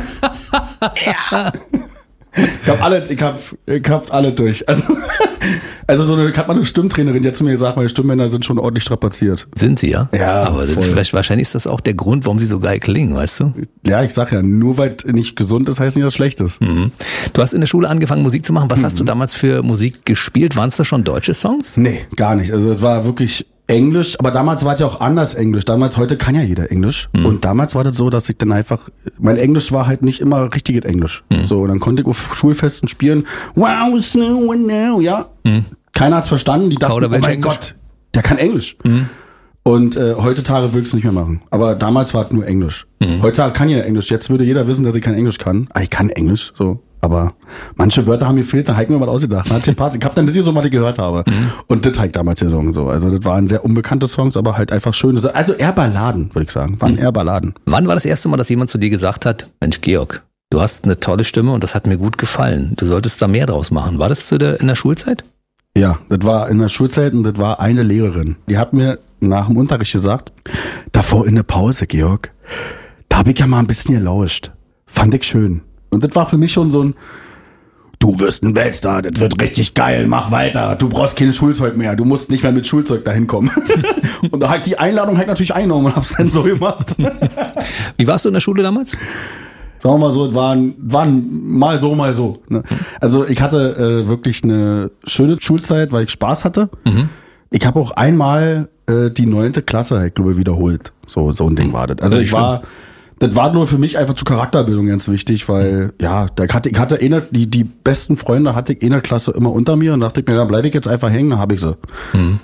ja. Ich hab alle, ich hab, ich hab alle durch. Also, also so eine, ich hab mal eine Stimmtrainerin, die hat zu mir gesagt, meine Stimmbänder sind schon ordentlich strapaziert. Sind sie, ja? Ja, Aber voll. vielleicht, wahrscheinlich ist das auch der Grund, warum sie so geil klingen, weißt du? Ja, ich sag ja, nur weil es nicht gesund ist, heißt nicht, dass es schlecht ist. Mhm. Du hast in der Schule angefangen, Musik zu machen. Was hast du damals für Musik gespielt? Waren es da schon deutsche Songs? Nee, gar nicht. Also es war wirklich Englisch, aber damals war es ja auch anders Englisch. Damals, heute kann ja jeder Englisch. Mhm. Und damals war das so, dass ich dann einfach, mein Englisch war halt nicht immer richtiges Englisch. Mhm. So, und dann konnte ich auf Schulfesten spielen, wow, snow and now, ja. Mhm. Keiner hat's verstanden, die dachten, oh mein Englisch? Gott, der kann Englisch. Mhm. Und äh, heutzutage will ich es nicht mehr machen. Aber damals war es nur Englisch. Mhm. Heutzutage kann jeder Englisch. Jetzt würde jeder wissen, dass ich kein Englisch kann. Ah, ich kann Englisch, so. Aber manche Wörter haben mir gefehlt, da habe ich mir was ausgedacht. Dann hat's gepasst. Ich habe dann das hier so, was ich gehört habe. Mhm. Und das habe ich damals gesungen. So. Also das waren sehr unbekannte Songs, aber halt einfach schöne. Also eher Balladen, würde ich sagen. Waren mhm. eher Balladen. Wann war das erste Mal, dass jemand zu dir gesagt hat, Mensch Georg, du hast eine tolle Stimme und das hat mir gut gefallen. Du solltest da mehr draus machen. War das zu der, in der Schulzeit? Ja, das war in der Schulzeit und das war eine Lehrerin. Die hat mir nach dem Unterricht gesagt, davor in der Pause, Georg, da habe ich ja mal ein bisschen gelauscht. Fand ich schön. Und das war für mich schon so ein, du wirst ein Weltstar, das wird richtig geil, mach weiter, du brauchst kein Schulzeug mehr, du musst nicht mehr mit Schulzeug dahin kommen. Und da halt die Einladung halt natürlich eingenommen und hab's dann so gemacht. Wie warst du in der Schule damals? Sagen wir mal so, es waren, waren mal so, mal so. Ne? Also ich hatte äh, wirklich eine schöne Schulzeit, weil ich Spaß hatte. Mhm. Ich habe auch einmal äh, die neunte Klasse, ich glaube, wiederholt. So, so ein Ding war das. Also ich war... Das war nur für mich einfach zur Charakterbildung ganz wichtig, weil, ja, da hatte, ich hatte eine, die, die besten Freunde hatte ich in der Klasse immer unter mir und dachte ich mir, dann bleibe ich jetzt einfach hängen, dann habe ich sie. Hm.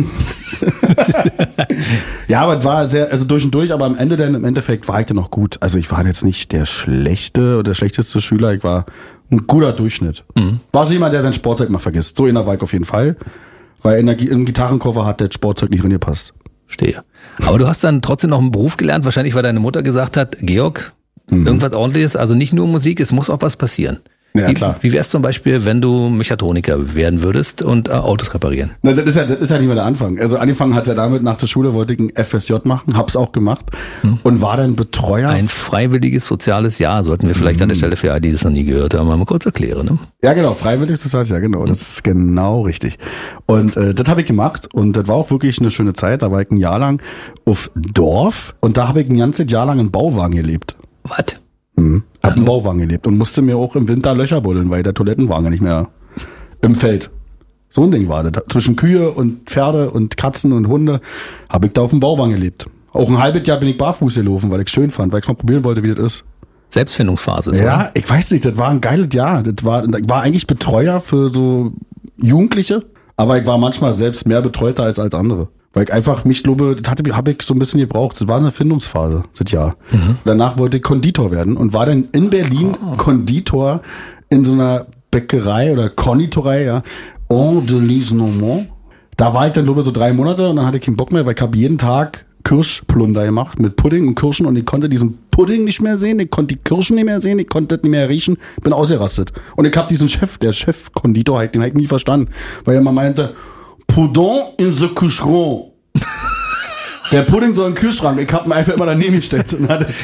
Ja, aber es war sehr, also durch und durch, aber am Ende dann, im Endeffekt war ich dann noch gut. Also ich war jetzt nicht der schlechte oder der schlechteste Schüler, ich war ein guter Durchschnitt. Hm. War so jemand, der sein Sportzeug mal vergisst. So einer war ich auf jeden Fall, weil in der, im Gitarrenkoffer hat das Sportzeug nicht reingepasst. Stehe. Aber du hast dann trotzdem noch einen Beruf gelernt, wahrscheinlich weil deine Mutter gesagt hat, Georg, mhm. irgendwas Ordentliches, also nicht nur Musik, es muss auch was passieren. Ja, wie, klar. Wie wär's zum Beispiel, wenn du Mechatroniker werden würdest und äh, Autos reparieren? Na, das ist ja, das ist ja nicht mehr der Anfang. Also angefangen hat's ja damit, nach der Schule wollte ich ein F S J machen, hab's auch gemacht hm. und war dann Betreuer. Ein freiwilliges soziales Jahr, sollten wir vielleicht hm. an der Stelle für alle, die das noch nie gehört haben, mal kurz erklären. Ne? Ja genau, freiwilliges soziales Jahr, genau, das ist genau richtig. Und äh, das habe ich gemacht und das war auch wirklich eine schöne Zeit, da war ich ein Jahr lang auf Dorf und da habe ich ein ganzes Jahr lang in Bauwagen gelebt. Was? Mhm. Hab im Bauwagen gelebt und musste mir auch im Winter Löcher buddeln, weil der Toilettenwagen nicht mehr im Feld. So ein Ding war das. Zwischen Kühe und Pferde und Katzen und Hunde habe ich da auf dem Bauwagen gelebt. Auch ein halbes Jahr bin ich barfuß gelaufen, weil ich schön fand, weil ich mal probieren wollte, wie das ist. Selbstfindungsphase. So. Ja, ich weiß nicht, das war ein geiles Jahr. Das war, ich war eigentlich Betreuer für so Jugendliche, aber ich war manchmal selbst mehr Betreuter als als andere. Weil ich einfach, mich glaube, das hatte, habe ich so ein bisschen gebraucht. Das war eine Findungsphase, das Jahr. Mhm. Danach wollte ich Konditor werden und war dann in Berlin oh. Konditor in so einer Bäckerei oder Konditorei, ja. En de Lisnomont. Da war ich dann, glaube ich, so drei Monate und dann hatte ich keinen Bock mehr, weil ich habe jeden Tag Kirschplunder gemacht mit Pudding und Kirschen und ich konnte diesen Pudding nicht mehr sehen, ich konnte die Kirschen nicht mehr sehen, ich konnte das nicht mehr riechen, bin ausgerastet. Und ich habe diesen Chef, der Chef-Konditor, den habe ich nie verstanden, weil er immer meinte, Pudding in the Kühlschrank. Der Pudding soll in den Kühlschrank. Ich hab ihn einfach immer daneben gestellt. Und hatte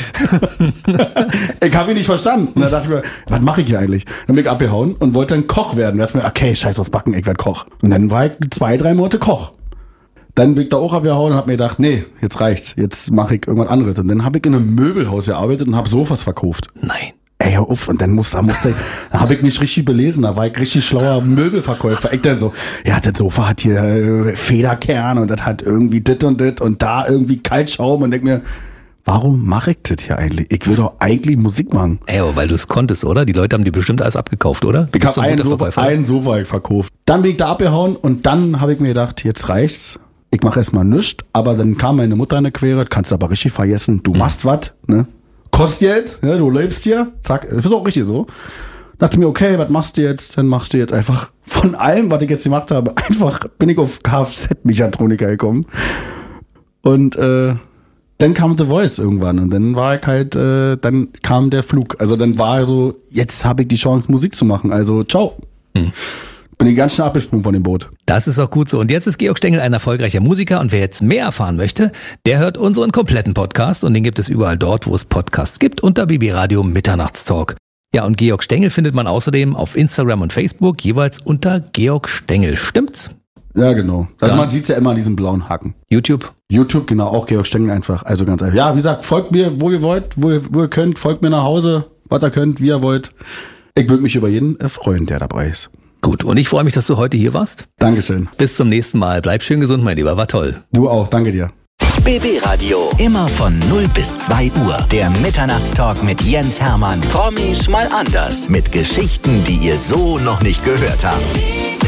ich habe ihn nicht verstanden. Und dann dachte ich mir, was mache ich hier eigentlich? Dann bin ich abgehauen und wollte dann Koch werden. Da dachte ich mir, okay, scheiß auf Backen, ich werde Koch. Und dann war ich zwei, drei Monate Koch. Dann bin ich da auch abgehauen und habe mir gedacht, nee, jetzt reicht's. Jetzt mache ich irgendwas anderes. Und dann habe ich in einem Möbelhaus gearbeitet und habe Sofas verkauft. Nein. Ey, hör auf, und dann musste, da musste, da habe ich mich richtig belesen, da war ich richtig schlauer Möbelverkäufer. Ich dann so, ja, das Sofa hat hier äh, Federkern und das hat irgendwie dit und dit und da irgendwie Kaltschaum und denk mir, warum mache ich das hier eigentlich? Ich will doch eigentlich Musik machen. Ey, aber weil du es konntest, oder? Die Leute haben dir bestimmt alles abgekauft, oder? Ich habe einen, so, einen Sofa verkauft. Dann bin ich da abgehauen und dann habe ich mir gedacht, jetzt reicht's. Ich mache erstmal nichts, aber dann kam meine Mutter in eine Quere, kannst du aber richtig vergessen, du machst mhm. was, ne? Kostet Geld, ja, du lebst hier, zack, das ist auch richtig so. Dachte mir, okay, was machst du jetzt? Dann machst du jetzt einfach von allem, was ich jetzt gemacht habe, einfach bin ich auf Kfz-Mechatroniker gekommen. Und äh, dann kam The Voice irgendwann und dann war ich halt, äh, dann kam der Flug. Also dann war so, jetzt habe ich die Chance, Musik zu machen. Also ciao. Hm. Bin ich ganz schnell abgesprungen von dem Boot. Das ist auch gut so. Und jetzt ist Georg Stengel ein erfolgreicher Musiker und wer jetzt mehr erfahren möchte, der hört unseren kompletten Podcast und den gibt es überall dort, wo es Podcasts gibt, unter B B Radio Mitternachtstalk. Ja, und Georg Stengel findet man außerdem auf Instagram und Facebook jeweils unter Georg Stengel. Stimmt's? Ja, genau. Also Dann man sieht's ja immer an diesem blauen Haken. YouTube? YouTube, genau, auch Georg Stengel einfach. Also ganz einfach. Ja, wie gesagt, folgt mir, wo ihr wollt, wo ihr, wo ihr könnt. Folgt mir nach Hause, was ihr könnt, wie ihr wollt. Ich würde mich über jeden freuen, der dabei ist. Gut, und ich freue mich, dass du heute hier warst. Dankeschön. Bis zum nächsten Mal. Bleib schön gesund, mein Lieber. War toll. Du auch. Danke dir. B B Radio. Immer von null bis zwei Uhr. Der Mitternachtstalk mit Jens Hermann. Promis mal anders. Mit Geschichten, die ihr so noch nicht gehört habt.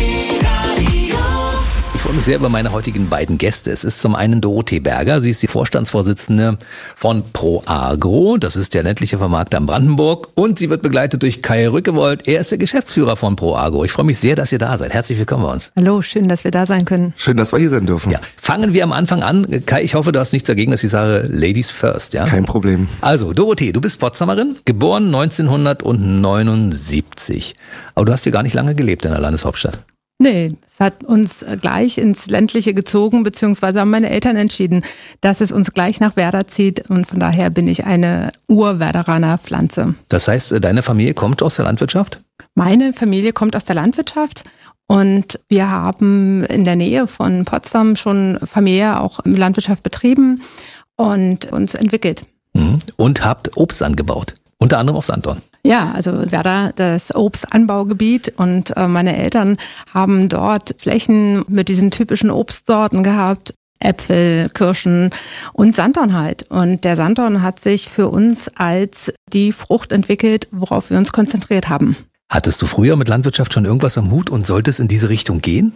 Ich freue mich sehr über meine heutigen beiden Gäste. Es ist zum einen Dorothee Berger. Sie ist die Vorstandsvorsitzende von ProAgro. Das ist der ländliche Vermarkter in Brandenburg. Und sie wird begleitet durch Kai Rückewold. Er ist der Geschäftsführer von ProAgro. Ich freue mich sehr, dass ihr da seid. Herzlich willkommen bei uns. Hallo, schön, dass wir da sein können. Schön, dass wir hier sein dürfen. Ja, fangen wir am Anfang an. Kai, ich hoffe, du hast nichts dagegen, dass ich sage Ladies first. Ja? Kein Problem. Also, Dorothee, du bist Potsdamerin, geboren neunzehnhundertneunundsiebzig. Aber du hast hier gar nicht lange gelebt in der Landeshauptstadt. Nee, es hat uns gleich ins Ländliche gezogen, beziehungsweise haben meine Eltern entschieden, dass es uns gleich nach Werder zieht und von daher bin ich eine Ur-Werderaner Pflanze. Das heißt, deine Familie kommt aus der Landwirtschaft? Meine Familie kommt aus der Landwirtschaft und wir haben in der Nähe von Potsdam schon familiär auch Landwirtschaft betrieben und uns entwickelt. Und habt Obst angebaut, unter anderem auf Sanddorn. Ja, also Werder, das Obstanbaugebiet und äh, meine Eltern haben dort Flächen mit diesen typischen Obstsorten gehabt, Äpfel, Kirschen und Sanddorn halt. Und der Sanddorn hat sich für uns als die Frucht entwickelt, worauf wir uns konzentriert haben. Hattest du früher mit Landwirtschaft schon irgendwas am Hut und sollte es in diese Richtung gehen?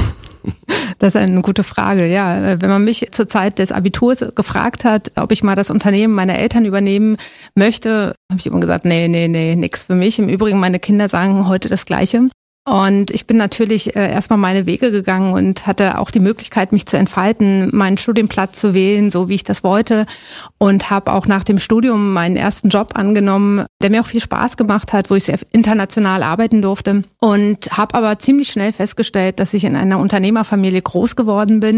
Das ist eine gute Frage, ja. Wenn man mich zur Zeit des Abiturs gefragt hat, ob ich mal das Unternehmen meiner Eltern übernehmen möchte, habe ich immer gesagt, nee, nee, nee, nix für mich. Im Übrigen, meine Kinder sagen heute das Gleiche. Und ich bin natürlich äh, erstmal meine Wege gegangen und hatte auch die Möglichkeit, mich zu entfalten, meinen Studienplatz zu wählen, so wie ich das wollte. Und habe auch nach dem Studium meinen ersten Job angenommen, der mir auch viel Spaß gemacht hat, wo ich sehr international arbeiten durfte. Und habe aber ziemlich schnell festgestellt, dass ich in einer Unternehmerfamilie groß geworden bin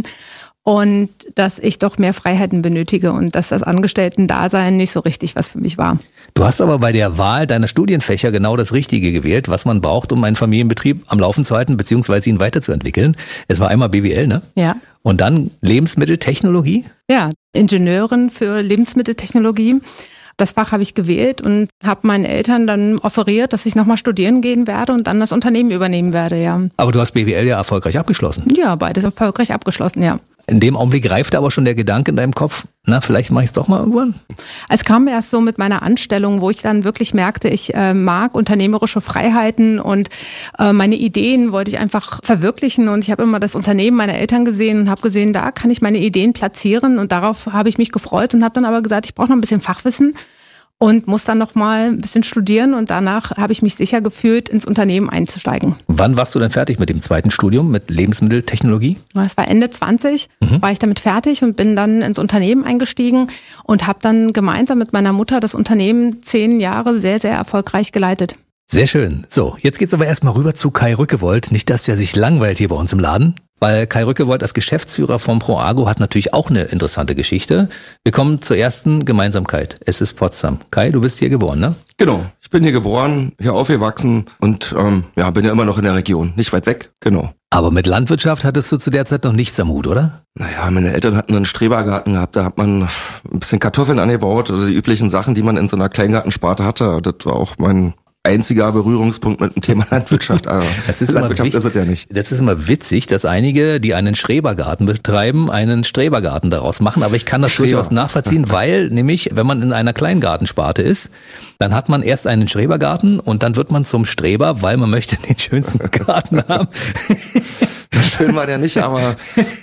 und dass ich doch mehr Freiheiten benötige und dass das Angestellten-Dasein nicht so richtig was für mich war. Du hast aber bei der Wahl deiner Studienfächer genau das Richtige gewählt, was man braucht, um einen Familienbetrieb am Laufen zu halten, beziehungsweise ihn weiterzuentwickeln. Es war einmal B W L, ne? Ja. Und dann Lebensmitteltechnologie? Ja, Ingenieurin für Lebensmitteltechnologie. Das Fach habe ich gewählt und habe meinen Eltern dann offeriert, dass ich nochmal studieren gehen werde und dann das Unternehmen übernehmen werde, ja. Aber du hast B W L ja erfolgreich abgeschlossen. Ja, beides erfolgreich abgeschlossen, ja. In dem Augenblick reifte aber schon der Gedanke in deinem Kopf, na, vielleicht mache ich es doch mal irgendwann? Es kam erst so mit meiner Anstellung, wo ich dann wirklich merkte, ich äh, mag unternehmerische Freiheiten und äh, meine Ideen wollte ich einfach verwirklichen und ich habe immer das Unternehmen meiner Eltern gesehen und habe gesehen, da kann ich meine Ideen platzieren und darauf habe ich mich gefreut und habe dann aber gesagt, ich brauche noch ein bisschen Fachwissen und muss dann noch mal ein bisschen studieren und danach habe ich mich sicher gefühlt, ins Unternehmen einzusteigen. Wann warst du denn fertig mit dem zweiten Studium, mit Lebensmitteltechnologie? Das war Ende zwanzig, mhm. war ich damit fertig und bin dann ins Unternehmen eingestiegen und habe dann gemeinsam mit meiner Mutter das Unternehmen zehn Jahre sehr, sehr erfolgreich geleitet. Sehr schön. So, jetzt geht's aber erstmal rüber zu Kai Rückewold. Nicht, dass der sich langweilt hier bei uns im Laden. Weil Kai Rückewold als Geschäftsführer von ProAgro hat natürlich auch eine interessante Geschichte. Wir kommen zur ersten Gemeinsamkeit. Es ist Potsdam. Kai, du bist hier geboren, ne? Genau. Ich bin hier geboren, hier aufgewachsen und ähm, ja, bin ja immer noch in der Region. Nicht weit weg, genau. Aber mit Landwirtschaft hattest du zu der Zeit noch nichts am Hut, oder? Naja, meine Eltern hatten einen Strebergarten gehabt. Da hat man ein bisschen Kartoffeln angebaut, also die üblichen Sachen, die man in so einer Kleingartensparte hatte. Das war auch mein einziger Berührungspunkt mit dem Thema Landwirtschaft. Also, das ist Landwirtschaft immer, ist es ja nicht. Das ist immer witzig, dass einige, die einen Schrebergarten betreiben, einen Strebergarten daraus machen. Aber ich kann das Streber. durchaus nachvollziehen, weil nämlich, wenn man in einer Kleingartensparte ist, dann hat man erst einen Strebergarten und dann wird man zum Streber, weil man möchte den schönsten Garten haben. Schön war der nicht, aber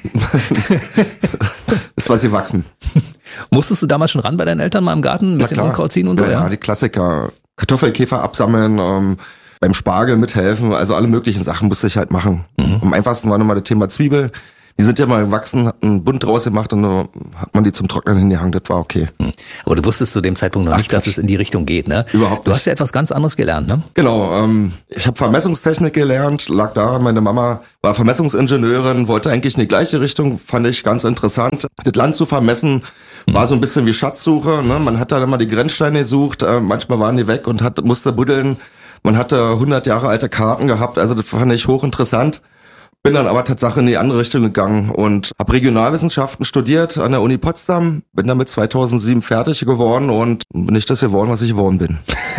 ist was sie wachsen. Musstest du damals schon ran bei deinen Eltern mal im Garten ein bisschen Unkraut ziehen und so? Ja, ja, ja, die Klassiker. Kartoffelkäfer absammeln, ähm, beim Spargel mithelfen, also alle möglichen Sachen musste ich halt machen. Mhm. Am einfachsten war nochmal das Thema Zwiebel. Die sind ja mal gewachsen, hat einen Bund draus gemacht und dann hat man die zum Trocknen hingehangen, das war okay. Aber du wusstest zu dem Zeitpunkt noch Ach, nicht, dass es in die Richtung geht, ne? Überhaupt nicht. Du hast ja etwas ganz anderes gelernt, ne? Genau, ähm, ich habe Vermessungstechnik gelernt, lag da, meine Mama war Vermessungsingenieurin, wollte eigentlich in die gleiche Richtung, fand ich ganz interessant. Das Land zu vermessen war so ein bisschen wie Schatzsuche, ne? Man hat da immer die Grenzsteine gesucht, äh, manchmal waren die weg und hat, musste buddeln. Man hatte hundert Jahre alte Karten gehabt, also das fand ich hochinteressant. Bin dann aber tatsächlich in die andere Richtung gegangen und habe Regionalwissenschaften studiert an der Uni Potsdam, bin damit zweitausendsieben fertig geworden und bin nicht das geworden, was ich geworden bin.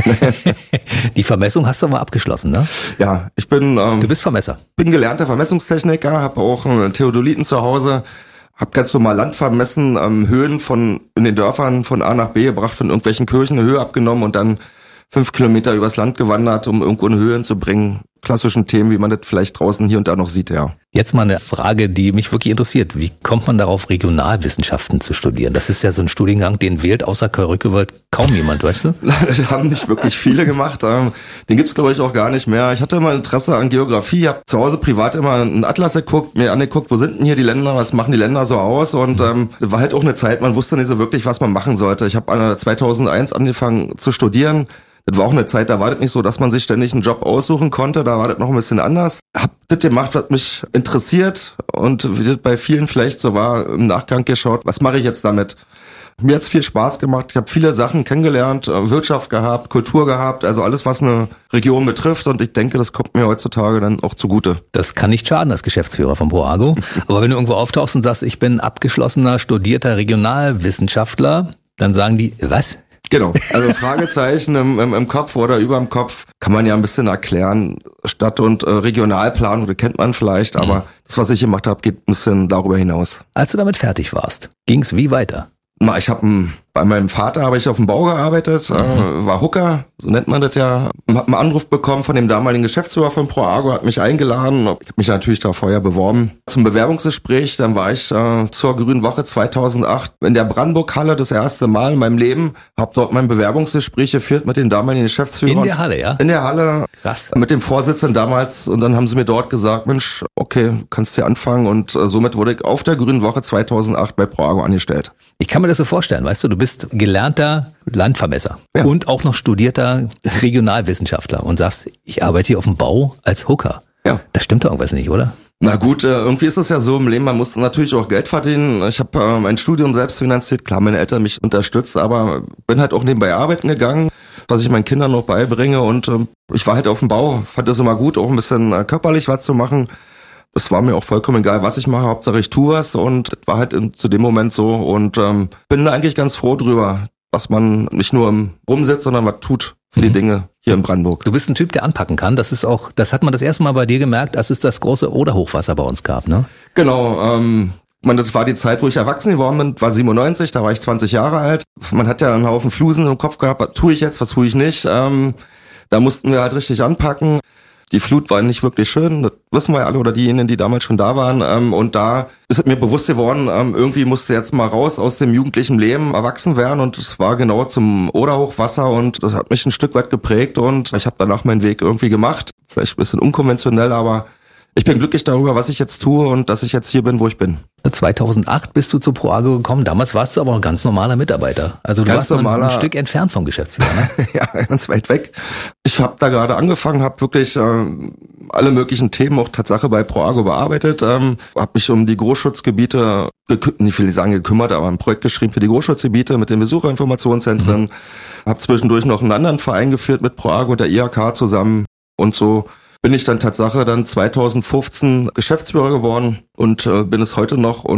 Die Vermessung hast du aber abgeschlossen, ne? Ja, ich bin... Ähm, du bist Vermesser. Bin gelernter Vermessungstechniker, habe auch einen Theodoliten zu Hause, habe ganz normal Land vermessen, ähm, Höhen von in den Dörfern von A nach B gebracht, von irgendwelchen Kirchen eine Höhe abgenommen und dann fünf Kilometer übers Land gewandert, um irgendwo eine Höhe hinzubringen. Klassischen Themen, wie man das vielleicht draußen hier und da noch sieht, ja. Jetzt mal eine Frage, die mich wirklich interessiert. Wie kommt man darauf, Regionalwissenschaften zu studieren? Das ist ja so ein Studiengang, den wählt außer Karl-Rückewald kaum jemand, weißt du? Das haben nicht wirklich viele gemacht. Den gibt's, glaube ich, auch gar nicht mehr. Ich hatte immer Interesse an Geografie, habe zu Hause privat immer einen Atlas geguckt, mir angeguckt, wo sind denn hier die Länder, was machen die Länder so aus? Und ähm, das war halt auch eine Zeit, man wusste nicht so wirklich, was man machen sollte. Ich habe zweitausendeins angefangen zu studieren. Das war auch eine Zeit, da war das nicht so, dass man sich ständig einen Job aussuchen konnte, da war das noch ein bisschen anders. Hab das gemacht, was mich interessiert und wie das bei vielen vielleicht so war, im Nachgang geschaut, was mache ich jetzt damit? Mir hat's viel Spaß gemacht, ich habe viele Sachen kennengelernt, Wirtschaft gehabt, Kultur gehabt, also alles, was eine Region betrifft und ich denke, das kommt mir heutzutage dann auch zugute. Das kann nicht schaden als Geschäftsführer von Proago, aber wenn du irgendwo auftauchst und sagst, ich bin abgeschlossener, studierter Regionalwissenschaftler, dann sagen die, was? Genau, also Fragezeichen im, im, im Kopf oder über dem Kopf kann man ja ein bisschen erklären. Stadt- und äh, Regionalplanung, das kennt man vielleicht, aber mhm. das, was ich gemacht habe, geht ein bisschen darüber hinaus. Als du damit fertig warst, ging's wie weiter? Na, ich habe bei meinem Vater habe ich auf dem Bau gearbeitet, mhm. äh, war Hooker, so nennt man das ja. Hab einen Anruf bekommen von dem damaligen Geschäftsführer von Proago, hat mich eingeladen. Ich habe mich natürlich da vorher beworben. Zum Bewerbungsgespräch, dann war ich äh, zur Grünen Woche zweitausendacht in der Brandenburg-Halle das erste Mal in meinem Leben. Habe dort mein Bewerbungsgespräch geführt mit den damaligen Geschäftsführern. In der Halle, ja? In der Halle. Krass. Mit dem Vorsitzenden damals. Und dann haben sie mir dort gesagt, Mensch, okay, kannst hier anfangen. Und äh, somit wurde ich auf der Grünen Woche zweitausendacht bei Proago angestellt. Ich kann mir das so vorstellen, weißt du, du bist gelernter Landvermesser ja. und auch noch studierter Regionalwissenschaftler und sagst, ich arbeite hier auf dem Bau als Hooker. Ja. Das stimmt doch irgendwas nicht, oder? Na gut, irgendwie ist es ja so im Leben, man muss natürlich auch Geld verdienen. Ich habe äh, mein Studium selbst finanziert, klar, meine Eltern mich unterstützt, aber bin halt auch nebenbei arbeiten gegangen, was ich meinen Kindern noch beibringe und äh, ich war halt auf dem Bau, fand es immer gut, auch ein bisschen äh, körperlich was zu machen. Es war mir auch vollkommen egal, was ich mache, Hauptsache ich tue was und das war halt in, zu dem Moment so und ähm, bin da eigentlich ganz froh drüber, dass man nicht nur im rumsitzt, sondern was tut für mhm. die Dinge hier in Brandenburg. Du bist ein Typ, der anpacken kann, das ist auch, das hat man das erste Mal bei dir gemerkt, als es das große Oder-Hochwasser bei uns gab, ne? Genau, ähm, man, das war die Zeit, wo ich erwachsen geworden bin, war siebenundneunzig, da war ich zwanzig Jahre alt. Man hat ja einen Haufen Flusen im Kopf gehabt, was tue ich jetzt, was tue ich nicht. Ähm, da mussten wir halt richtig anpacken. Die Flut war nicht wirklich schön, das wissen wir ja alle, oder diejenigen, die damals schon da waren. Ähm, und da ist mir bewusst geworden, ähm, irgendwie musste jetzt mal raus aus dem jugendlichen Leben, erwachsen werden. Und es war genau zum Oder-Hochwasser und das hat mich ein Stück weit geprägt. Und ich habe danach meinen Weg irgendwie gemacht, vielleicht ein bisschen unkonventionell, aber ich bin glücklich darüber, was ich jetzt tue und dass ich jetzt hier bin, wo ich bin. zweitausendacht bist du zu Proago gekommen. Damals warst du aber ein ganz normaler Mitarbeiter. Also du ganz warst normaler, ein Stück entfernt vom Geschäftsführer, ne? Ja, ganz weit weg. Ich habe da gerade angefangen, habe wirklich äh, alle möglichen Themen auch Tatsache bei Proago bearbeitet. Ähm, habe mich um die Großschutzgebiete, nicht will ich sagen gekümmert, aber ein Projekt geschrieben für die Großschutzgebiete mit den Besucherinformationszentren. Mhm. Habe zwischendurch noch einen anderen Verein geführt mit Proago, der I H K zusammen und so. Bin ich dann Tatsache dann zweitausendfünfzehn Geschäftsführer geworden und äh, bin es heute noch und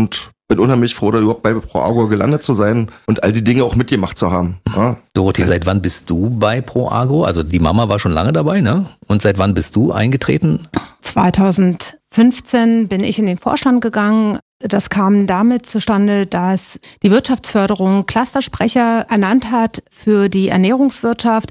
bin unheimlich froh, da überhaupt bei ProAgro gelandet zu sein und all die Dinge auch mitgemacht zu haben. Ja. Dorothee, seit wann bist du bei ProAgro? Also die Mama war schon lange dabei, ne? Und seit wann bist du eingetreten? zweitausendfünfzehn bin ich in den Vorstand gegangen. Das kam damit zustande, dass die Wirtschaftsförderung Clustersprecher ernannt hat für die Ernährungswirtschaft.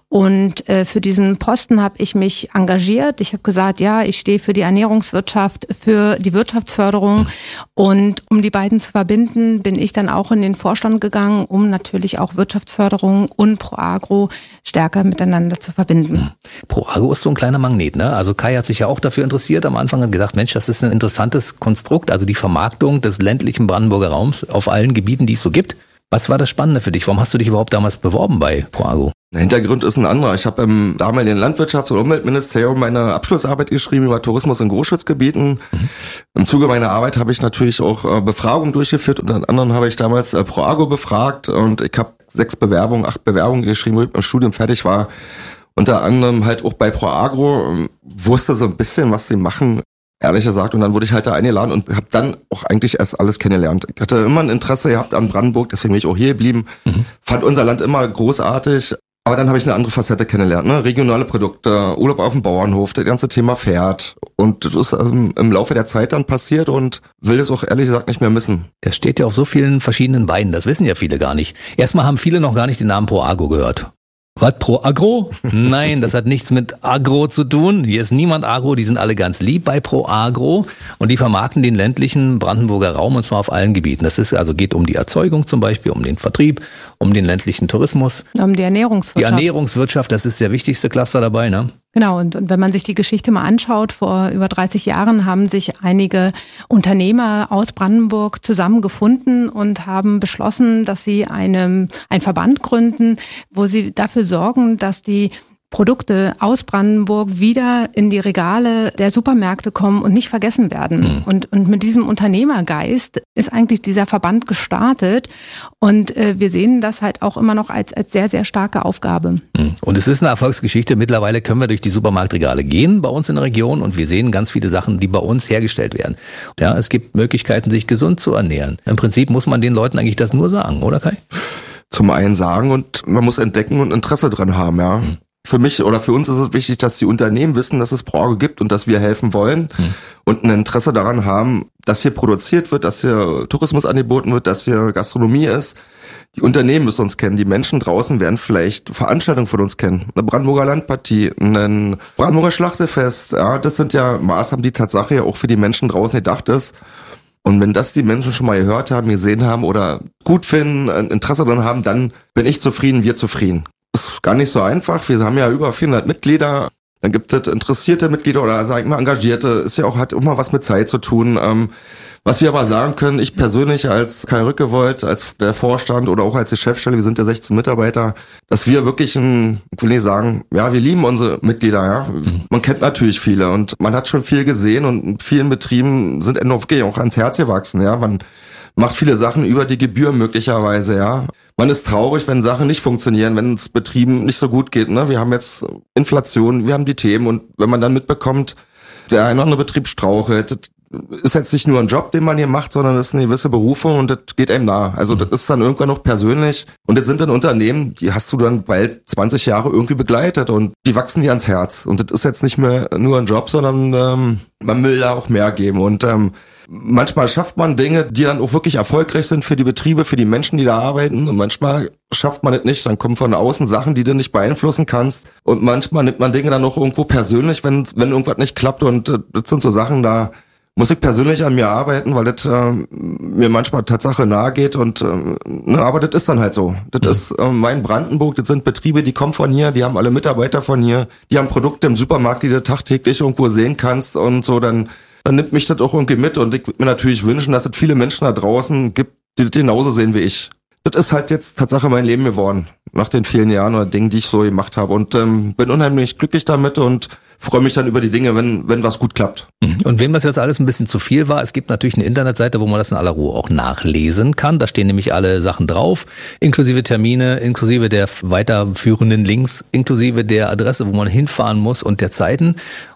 Und äh, für diesen Posten habe ich mich engagiert. Ich habe gesagt, ja, ich stehe für die Ernährungswirtschaft, für die Wirtschaftsförderung. Und um die beiden zu verbinden, bin ich dann auch in den Vorstand gegangen, um natürlich auch Wirtschaftsförderung und ProAgro stärker miteinander zu verbinden. ProAgro ist so ein kleiner Magnet, ne? Also Kai hat sich ja auch dafür interessiert. Am Anfang hat gedacht, Mensch, das ist ein interessantes Konstrukt. Also die Vermarktung des ländlichen Brandenburger Raums auf allen Gebieten, die es so gibt. Was war das Spannende für dich? Warum hast du dich überhaupt damals beworben bei ProAgro? Der Hintergrund ist ein anderer. Ich habe im damaligen Landwirtschafts- und Umweltministerium meine Abschlussarbeit geschrieben über Tourismus in Großschutzgebieten. Mhm. Im Zuge meiner Arbeit habe ich natürlich auch äh, Befragungen durchgeführt. Unter anderem habe ich damals äh, ProAgro befragt und ich habe sechs Bewerbungen, acht Bewerbungen geschrieben, wo ich beim Studium fertig war. Unter anderem halt auch bei ProAgro, äh, wusste so ein bisschen, was sie machen. Ehrlich gesagt, und dann wurde ich halt da eingeladen und habe dann auch eigentlich erst alles kennengelernt. Ich hatte immer ein Interesse gehabt an Brandenburg, deswegen bin ich auch hier geblieben. Mhm. Fand unser Land immer großartig, aber dann habe ich eine andere Facette kennengelernt, ne? Regionale Produkte, Urlaub auf dem Bauernhof, das ganze Thema Pferd. Und das ist also im Laufe der Zeit dann passiert und will es auch ehrlich gesagt nicht mehr missen. Das steht ja auf so vielen verschiedenen Beinen, das wissen ja viele gar nicht. Erstmal haben viele noch gar nicht den Namen ProAgro gehört. Was, ProAgro? Nein, das hat nichts mit Agro zu tun. Hier ist niemand Agro, die sind alle ganz lieb bei ProAgro und die vermarkten den ländlichen Brandenburger Raum und zwar auf allen Gebieten. Das ist also geht um die Erzeugung zum Beispiel, um den Vertrieb, um den ländlichen Tourismus. Um die Ernährungswirtschaft. Die Ernährungswirtschaft, das ist der wichtigste Cluster dabei, ne? Genau, und, und wenn man sich die Geschichte mal anschaut, vor über dreißig Jahren haben sich einige Unternehmer aus Brandenburg zusammengefunden und haben beschlossen, dass sie eine, einen Verband gründen, wo sie dafür sorgen, dass die Produkte aus Brandenburg wieder in die Regale der Supermärkte kommen und nicht vergessen werden. Mhm. Und, und mit diesem Unternehmergeist ist eigentlich dieser Verband gestartet. Und äh, wir sehen das halt auch immer noch als, als sehr, sehr starke Aufgabe. Mhm. Und es ist eine Erfolgsgeschichte. Mittlerweile können wir durch die Supermarktregale gehen bei uns in der Region und wir sehen ganz viele Sachen, die bei uns hergestellt werden. Ja, es gibt Möglichkeiten, sich gesund zu ernähren. Im Prinzip muss man den Leuten eigentlich das nur sagen, oder Kai? Zum einen sagen und man muss entdecken und Interesse dran haben, ja. Mhm. Für mich oder für uns ist es wichtig, dass die Unternehmen wissen, dass es ProAgro gibt und dass wir helfen wollen hm. und ein Interesse daran haben, dass hier produziert wird, dass hier Tourismus angeboten wird, dass hier Gastronomie ist. Die Unternehmen müssen uns kennen, die Menschen draußen werden vielleicht Veranstaltungen von uns kennen. Eine Brandenburger Landpartie, ein Brandenburger Schlachtefest, ja, das sind ja Maßnahmen, die Tatsache ja auch für die Menschen draußen gedacht ist. Und wenn das die Menschen schon mal gehört haben, gesehen haben oder gut finden, ein Interesse daran haben, dann bin ich zufrieden, wir zufrieden. Ist gar nicht so einfach. Wir haben ja über vierhundert Mitglieder. Dann gibt es interessierte Mitglieder oder sag ich mal Engagierte. Ist ja auch, hat immer was mit Zeit zu tun. Ähm, was wir aber sagen können, ich persönlich als Kai Rückewold, als der Vorstand oder auch als die Chefstelle, wir sind ja sechzehn Mitarbeiter, dass wir wirklich ein, ich will nicht sagen, ja, wir lieben unsere Mitglieder, ja. Man kennt natürlich viele und man hat schon viel gesehen und in vielen Betrieben sind wirklich auch ans Herz gewachsen, ja. Man macht viele Sachen über die Gebühr möglicherweise, ja. Man ist traurig, wenn Sachen nicht funktionieren, wenn es Betrieben nicht so gut geht, ne? Wir haben jetzt Inflation, wir haben die Themen und wenn man dann mitbekommt, der ein oder andere Betrieb strauchelt, ist jetzt nicht nur ein Job, den man hier macht, sondern das ist eine gewisse Berufung und das geht einem nah. Also das ist dann irgendwann noch persönlich und das sind dann Unternehmen, die hast du dann bald zwanzig Jahre irgendwie begleitet und die wachsen dir ans Herz und das ist jetzt nicht mehr nur ein Job, sondern ähm, man will da auch mehr geben und ähm, manchmal schafft man Dinge, die dann auch wirklich erfolgreich sind für die Betriebe, für die Menschen, die da arbeiten und manchmal schafft man es nicht, dann kommen von außen Sachen, die du nicht beeinflussen kannst und manchmal nimmt man Dinge dann auch irgendwo persönlich, wenn wenn irgendwas nicht klappt und äh, das sind so Sachen, da muss ich persönlich an mir arbeiten, weil das äh, mir manchmal Tatsache nahe geht und äh, ne, aber das ist dann halt so. Das mhm. ist äh, mein Brandenburg, das sind Betriebe, die kommen von hier, die haben alle Mitarbeiter von hier, die haben Produkte im Supermarkt, die du tagtäglich irgendwo sehen kannst und so, dann dann nimmt mich das auch irgendwie mit und ich würde mir natürlich wünschen, dass es viele Menschen da draußen gibt, die das genauso sehen wie ich. Das ist halt jetzt Tatsache mein Leben geworden, nach den vielen Jahren oder Dingen, die ich so gemacht habe und ähm, bin unheimlich glücklich damit und freue mich dann über die Dinge, wenn wenn was gut klappt. Und wem das jetzt alles ein bisschen zu viel war, es gibt natürlich eine Internetseite, wo man das in aller Ruhe auch nachlesen kann. Da stehen nämlich alle Sachen drauf, inklusive Termine, inklusive der weiterführenden Links, inklusive der Adresse, wo man hinfahren muss und der Zeiten.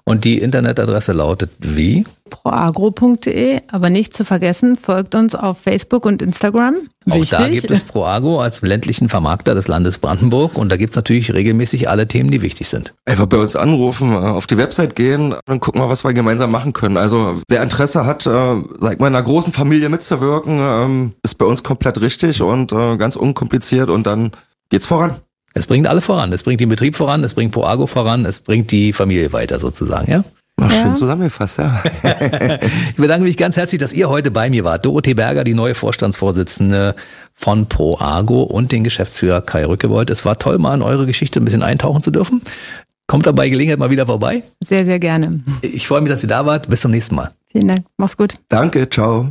Und die Internetadresse lautet wie? proagro punkt de, aber nicht zu vergessen, folgt uns auf Facebook und Instagram. Auch Wichtig. da gibt es Proagro als ländlichen Vermarkter des Landes Brandenburg und da gibt's natürlich regelmäßig alle Themen, die wichtig sind. Einfach bei uns anrufen, auf die Website gehen, dann gucken wir, was wir gemeinsam machen können. Also wer Interesse hat, sag mal, in einer großen Familie mitzuwirken, ist bei uns komplett richtig und ganz unkompliziert und dann geht's voran. Es bringt alle voran. Es bringt den Betrieb voran, es bringt Proagro voran, es bringt die Familie weiter sozusagen, ja? Ach, schön Ja. zusammengefasst, ja. Ich bedanke mich ganz herzlich, dass ihr heute bei mir wart. Dorothee Berger, die neue Vorstandsvorsitzende von Proagro und den Geschäftsführer Kai Rückewold. Es war toll, mal in eure Geschichte ein bisschen eintauchen zu dürfen. Kommt dabei Gelegenheit mal wieder vorbei. Sehr, sehr gerne. Ich freue mich, dass ihr da wart. Bis zum nächsten Mal. Vielen Dank. Mach's gut. Danke, ciao.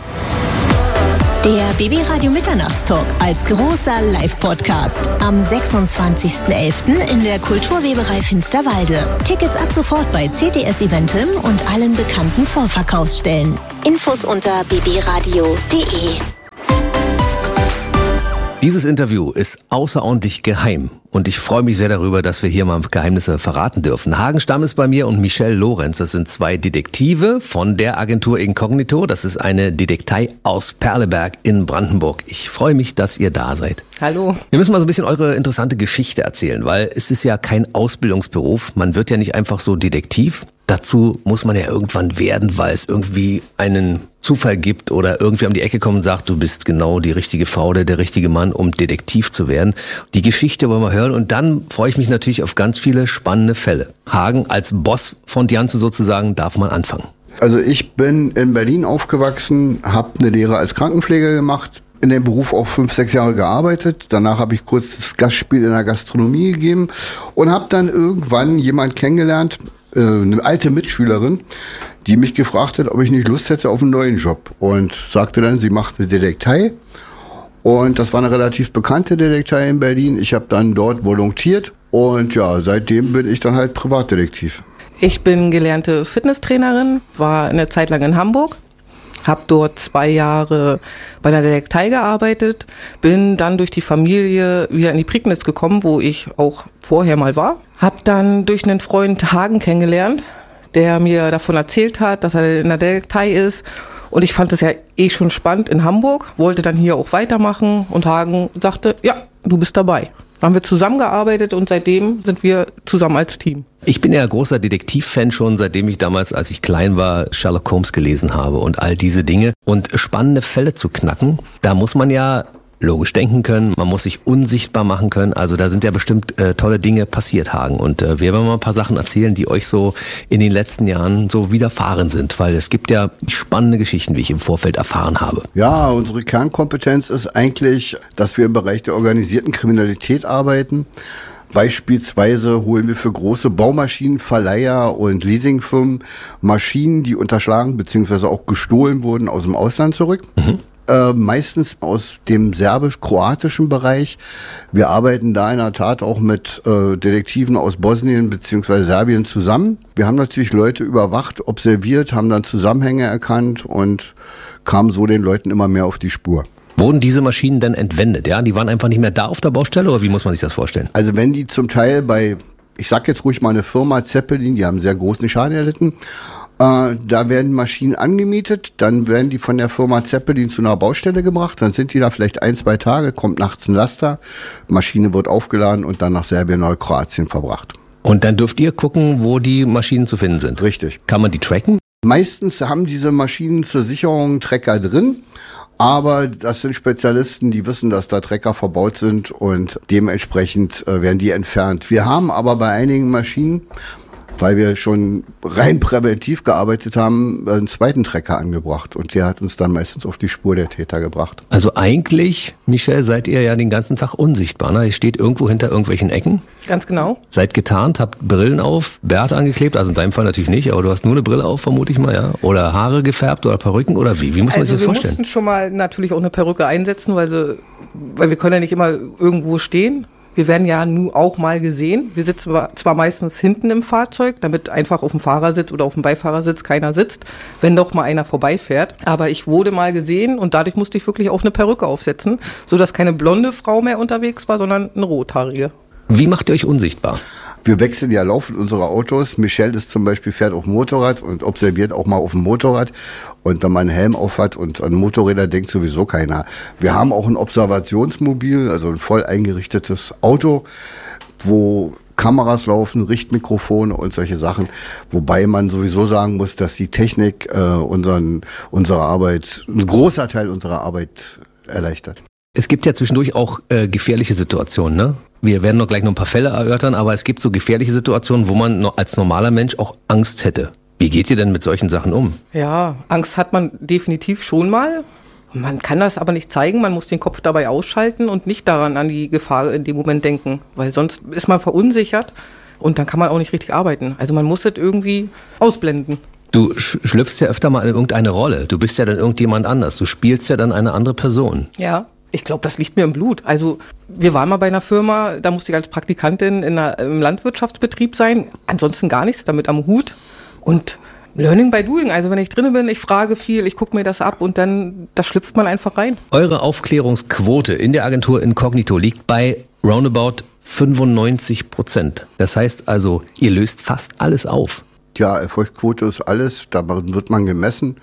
Der B B-Radio Mitternachtstalk als großer Live-Podcast am sechsundzwanzigsten elften in der Kulturweberei Finsterwalde. Tickets ab sofort bei C T S Eventim und allen bekannten Vorverkaufsstellen. Infos unter b b radio punkt de. Dieses Interview ist außerordentlich geheim und ich freue mich sehr darüber, dass wir hier mal Geheimnisse verraten dürfen. Hagen Stamm ist bei mir und Michelle Lorenz, das sind zwei Detektive von der Agentur Inkognito. Das ist eine Detektei aus Perleberg in Brandenburg. Ich freue mich, dass ihr da seid. Hallo. Wir müssen mal so ein bisschen eure interessante Geschichte erzählen, weil es ist ja kein Ausbildungsberuf. Man wird ja nicht einfach so Detektiv. Dazu muss man ja irgendwann werden, weil es irgendwie einen Zufall gibt oder irgendwie um die Ecke kommt und sagt, du bist genau die richtige Frau oder der richtige Mann, um Detektiv zu werden. Die Geschichte wollen wir hören und dann freue ich mich natürlich auf ganz viele spannende Fälle. Hagen, als Boss von Dianze sozusagen, darf man anfangen. Also ich bin in Berlin aufgewachsen, habe eine Lehre als Krankenpfleger gemacht, in dem Beruf auch fünf, sechs Jahre gearbeitet. Danach habe ich kurz das Gastspiel in der Gastronomie gegeben und habe dann irgendwann jemanden kennengelernt, äh, eine alte Mitschülerin, die mich gefragt hat, ob ich nicht Lust hätte auf einen neuen Job. Und sagte dann, sie macht eine Detektei. Und das war eine relativ bekannte Detektei in Berlin. Ich habe dann dort volontiert und ja, seitdem bin ich dann halt Privatdetektiv. Ich bin gelernte Fitnesstrainerin, war eine Zeit lang in Hamburg, habe dort zwei Jahre bei einer Detektei gearbeitet, bin dann durch die Familie wieder in die Prignitz gekommen, wo ich auch vorher mal war. Habe dann durch einen Freund Hagen kennengelernt, der mir davon erzählt hat, dass er in der Detektei ist. Und ich fand das ja eh schon spannend in Hamburg, wollte dann hier auch weitermachen und Hagen sagte, ja, du bist dabei. Dann haben wir zusammengearbeitet und seitdem sind wir zusammen als Team. Ich bin ja großer Detektiv-Fan schon, seitdem ich damals, als ich klein war, Sherlock Holmes gelesen habe und all diese Dinge. Und spannende Fälle zu knacken, da muss man ja logisch denken können, man muss sich unsichtbar machen können. Also da sind ja bestimmt äh, tolle Dinge passiert, Hagen. Und äh, wir werden mal ein paar Sachen erzählen, die euch so in den letzten Jahren so widerfahren sind. Weil es gibt ja spannende Geschichten, wie ich im Vorfeld erfahren habe. Ja, unsere Kernkompetenz ist eigentlich, dass wir im Bereich der organisierten Kriminalität arbeiten. Beispielsweise holen wir für große Baumaschinen, Verleiher und Leasingfirmen Maschinen, die unterschlagen bzw. auch gestohlen wurden, aus dem Ausland zurück. Mhm. Äh, meistens aus dem serbisch-kroatischen Bereich. Wir arbeiten da in der Tat auch mit äh, Detektiven aus Bosnien bzw. Serbien zusammen. Wir haben natürlich Leute überwacht, observiert, haben dann Zusammenhänge erkannt und kamen so den Leuten immer mehr auf die Spur. Wurden diese Maschinen denn entwendet? Ja, die waren einfach nicht mehr da auf der Baustelle oder wie muss man sich das vorstellen? Also wenn die zum Teil bei, ich sag jetzt ruhig mal eine Firma Zeppelin, die haben sehr großen Schaden erlitten, äh, da werden Maschinen angemietet, dann werden die von der Firma Zeppelin zu einer Baustelle gebracht, dann sind die da vielleicht ein, zwei Tage, kommt nachts ein Laster, Maschine wird aufgeladen und dann nach Serbien oder Kroatien verbracht. Und dann dürft ihr gucken, wo die Maschinen zu finden sind? Richtig. Kann man die tracken? Meistens haben diese Maschinen zur Sicherung Trecker drin. Aber das sind Spezialisten, die wissen, dass da Trecker verbaut sind und dementsprechend äh, werden die entfernt. Wir haben aber bei einigen Maschinen, weil wir schon rein präventiv gearbeitet haben, einen zweiten Trecker angebracht und der hat uns dann meistens auf die Spur der Täter gebracht. Also eigentlich, Michelle, seid ihr ja den ganzen Tag unsichtbar, ne? Ihr steht irgendwo hinter irgendwelchen Ecken. Ganz genau. Seid getarnt, habt Brillen auf, Bärte angeklebt, also in deinem Fall natürlich nicht, aber du hast nur eine Brille auf, vermute ich mal, ja? Oder Haare gefärbt oder Perücken oder wie? Wie muss man also sich das vorstellen? Wir mussten schon mal natürlich auch eine Perücke einsetzen, weil, sie, weil wir können ja nicht immer irgendwo stehen. Wir werden ja nun auch mal gesehen. Wir sitzen zwar meistens hinten im Fahrzeug, damit einfach auf dem Fahrersitz oder auf dem Beifahrersitz keiner sitzt, wenn doch mal einer vorbeifährt. Aber ich wurde mal gesehen und dadurch musste ich wirklich auch eine Perücke aufsetzen, sodass keine blonde Frau mehr unterwegs war, sondern eine rothaarige. Wie macht ihr euch unsichtbar? Wir wechseln ja laufend unsere Autos. Michelle ist zum Beispiel, fährt auf dem Motorrad und observiert auch mal auf dem Motorrad. Und wenn man einen Helm auf hat und an Motorräder denkt sowieso keiner. Wir haben auch ein Observationsmobil, also ein voll eingerichtetes Auto, wo Kameras laufen, Richtmikrofone und solche Sachen. Wobei man sowieso sagen muss, dass die Technik äh, unseren, unsere Arbeit, ein großer Teil unserer Arbeit erleichtert. Es gibt ja zwischendurch auch äh, gefährliche Situationen, ne? Wir werden noch gleich noch ein paar Fälle erörtern, aber es gibt so gefährliche Situationen, wo man noch als normaler Mensch auch Angst hätte. Wie geht ihr denn mit solchen Sachen um? Ja, Angst hat man definitiv schon mal. Man kann das aber nicht zeigen, man muss den Kopf dabei ausschalten und nicht daran an die Gefahr in dem Moment denken, weil sonst ist man verunsichert und dann kann man auch nicht richtig arbeiten. Also man muss das irgendwie ausblenden. Du sch- schlüpfst ja öfter mal in irgendeine Rolle. Du bist ja dann irgendjemand anders. Du spielst ja dann eine andere Person. Ja. Ich glaube, das liegt mir im Blut. Also wir waren mal bei einer Firma, da musste ich als Praktikantin in einer, im Landwirtschaftsbetrieb sein. Ansonsten gar nichts damit am Hut. Und Learning by Doing. Also wenn ich drin bin, ich frage viel, ich gucke mir das ab und dann, da schlüpft man einfach rein. Eure Aufklärungsquote in der Agentur Incognito liegt bei roundabout fünfundneunzig Prozent. Das heißt also, ihr löst fast alles auf. Ja, Erfolgsquote ist alles, da wird man gemessen.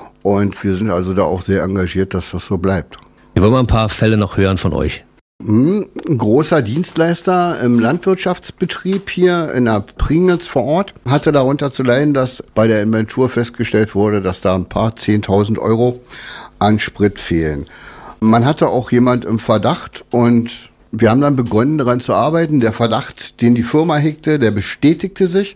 Und wir sind also da auch sehr engagiert, dass das so bleibt. Wir wollen mal ein paar Fälle noch hören von euch. Ein großer Dienstleister im Landwirtschaftsbetrieb hier in der Prignitz vor Ort hatte darunter zu leiden, dass bei der Inventur festgestellt wurde, dass da ein paar zehntausend Euro an Sprit fehlen. Man hatte auch jemand im Verdacht und wir haben dann begonnen daran zu arbeiten. Der Verdacht, den die Firma hegte, der bestätigte sich.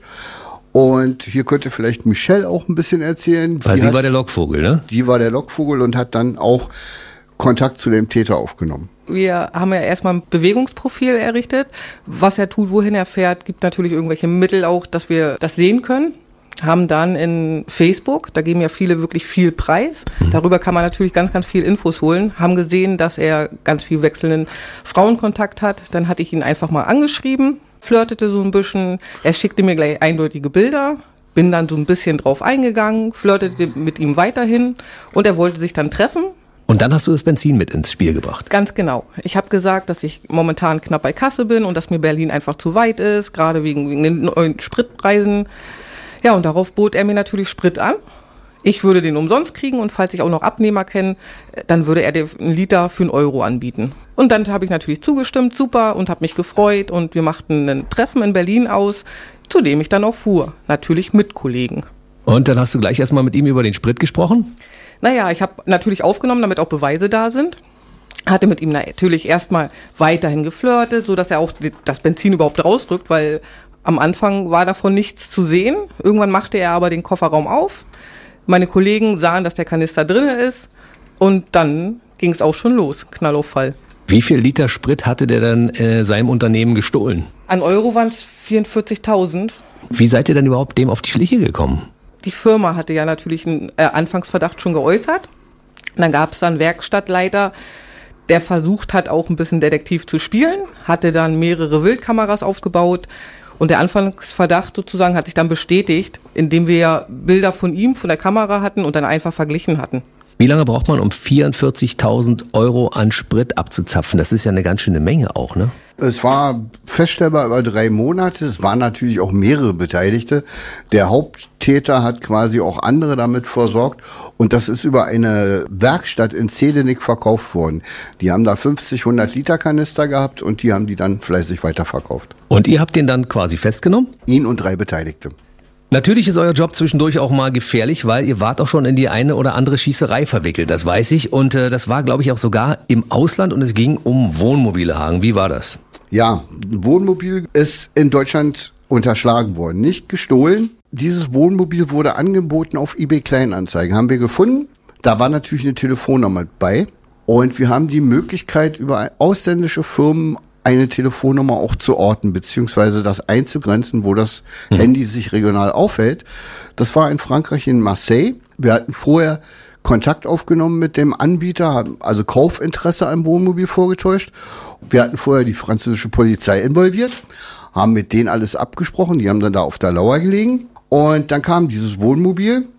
Und hier könnte vielleicht Michelle auch ein bisschen erzählen. Weil die sie hat, war der Lockvogel, ne? Die war der Lockvogel und hat dann auch Kontakt zu dem Täter aufgenommen. Wir haben ja erstmal ein Bewegungsprofil errichtet. Was er tut, wohin er fährt, gibt natürlich irgendwelche Mittel auch, dass wir das sehen können. Haben dann in Facebook, da geben ja viele wirklich viel Preis. Darüber kann man natürlich ganz, ganz viel Infos holen. Haben gesehen, dass er ganz viel wechselnden Frauenkontakt hat. Dann hatte ich ihn einfach mal angeschrieben, flirtete so ein bisschen. Er schickte mir gleich eindeutige Bilder. Bin dann so ein bisschen drauf eingegangen, flirtete mit ihm weiterhin und er wollte sich dann treffen. Und dann hast du das Benzin mit ins Spiel gebracht. Ganz genau. Ich habe gesagt, dass ich momentan knapp bei Kasse bin und dass mir Berlin einfach zu weit ist, gerade wegen, wegen den neuen Spritpreisen. Ja, und darauf bot er mir natürlich Sprit an. Ich würde den umsonst kriegen und falls ich auch noch Abnehmer kenne, dann würde er dir einen Liter für einen Euro anbieten. Und dann habe ich natürlich zugestimmt, super, und habe mich gefreut und wir machten ein Treffen in Berlin aus, zu dem ich dann auch fuhr. Natürlich mit Kollegen. Und dann hast du gleich erstmal mit ihm über den Sprit gesprochen? Naja, ich habe natürlich aufgenommen, damit auch Beweise da sind. Hatte mit ihm natürlich erstmal weiterhin geflirtet, sodass er auch das Benzin überhaupt rausdrückt, weil am Anfang war davon nichts zu sehen. Irgendwann machte er aber den Kofferraum auf. Meine Kollegen sahen, dass der Kanister drin ist und dann ging es auch schon los, Knall auf Fall. Wie viel Liter Sprit hatte der dann äh, seinem Unternehmen gestohlen? An Euro waren es vierundvierzigtausend. Wie seid ihr denn überhaupt dem auf die Schliche gekommen? Die Firma hatte ja natürlich einen äh, Anfangsverdacht schon geäußert. Und dann gab es dann einen Werkstattleiter, der versucht hat, auch ein bisschen Detektiv zu spielen, hatte dann mehrere Wildkameras aufgebaut und der Anfangsverdacht sozusagen hat sich dann bestätigt, indem wir ja Bilder von ihm, von der Kamera hatten und dann einfach verglichen hatten. Wie lange braucht man, um vierundvierzigtausend Euro an Sprit abzuzapfen? Das ist ja eine ganz schöne Menge auch, ne? Es war feststellbar über drei Monate. Es waren natürlich auch mehrere Beteiligte. Der Haupttäter hat quasi auch andere damit versorgt. Und das ist über eine Werkstatt in Zedenick verkauft worden. Die haben da fünfzig, hundert Liter Kanister gehabt und die haben die dann fleißig weiterverkauft. Und ihr habt den dann quasi festgenommen? Ihn und drei Beteiligte. Natürlich ist euer Job zwischendurch auch mal gefährlich, weil ihr wart auch schon in die eine oder andere Schießerei verwickelt, das weiß ich. Und äh, das war, glaube ich, auch sogar im Ausland und es ging um Wohnmobile, Hagen. Wie war das? Ja, Wohnmobil ist in Deutschland unterschlagen worden, nicht gestohlen. Dieses Wohnmobil wurde angeboten auf eBay Kleinanzeigen, haben wir gefunden. Da war natürlich eine Telefonnummer bei und wir haben die Möglichkeit, über ausländische Firmen eine Telefonnummer auch zu orten, beziehungsweise das einzugrenzen, wo das mhm. Handy sich regional aufhält. Das war in Frankreich, in Marseille. Wir hatten vorher Kontakt aufgenommen mit dem Anbieter, haben also Kaufinteresse am Wohnmobil vorgetäuscht. Wir hatten vorher die französische Polizei involviert, haben mit denen alles abgesprochen, die haben dann da auf der Lauer gelegen. Und dann kam dieses Wohnmobil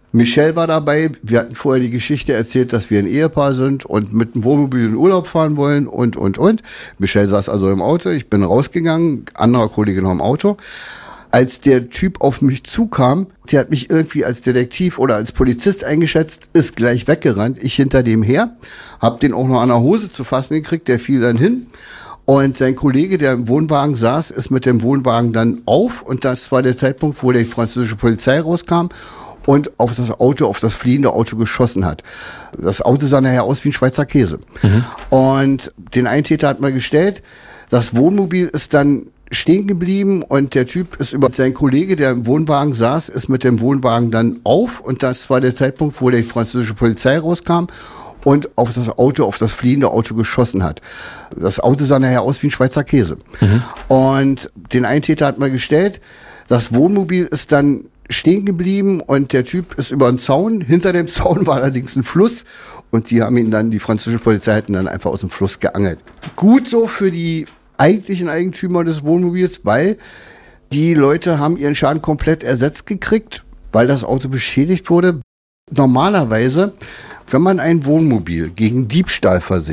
Michelle war dabei. Wir hatten vorher die Geschichte erzählt, dass wir ein Ehepaar sind und mit dem Wohnmobil in Urlaub fahren wollen und, und, und. Michelle saß also im Auto. Ich bin rausgegangen. Anderer Kollege noch im Auto. Als der Typ auf mich zukam, der hat mich irgendwie als Detektiv oder als Polizist eingeschätzt, ist gleich weggerannt. Ich hinter dem her, hab den auch noch an der Hose zu fassen gekriegt, der fiel dann hin. Und sein Kollege, der im Wohnwagen saß, ist mit dem Wohnwagen dann auf. Und das war der Zeitpunkt, wo die französische Polizei rauskam und auf das Auto, auf das fliehende Auto geschossen hat. Das Auto sah nachher aus wie ein Schweizer Käse. Mhm. Und den Eintäter hat man gestellt. Das Wohnmobil ist dann stehen geblieben und der Typ ist über sein Kollege, der im Wohnwagen saß, ist mit dem Wohnwagen dann auf und das war der Zeitpunkt, wo die französische Polizei rauskam und auf das Auto, auf das fliehende Auto geschossen hat. Das Auto sah nachher aus wie ein Schweizer Käse. Mhm. Und den Eintäter hat man gestellt. Das Wohnmobil ist dann stehen geblieben und der Typ ist über den Zaun. Hinter dem Zaun war allerdings ein Fluss und die haben ihn dann, die französische Polizei hat ihn dann einfach aus dem Fluss geangelt. Gut so für die eigentlichen Eigentümer des Wohnmobils, weil die Leute haben ihren Schaden komplett ersetzt gekriegt, weil das Auto beschädigt wurde. Normalerweise, wenn man ein Wohnmobil gegen Diebstahl versichert,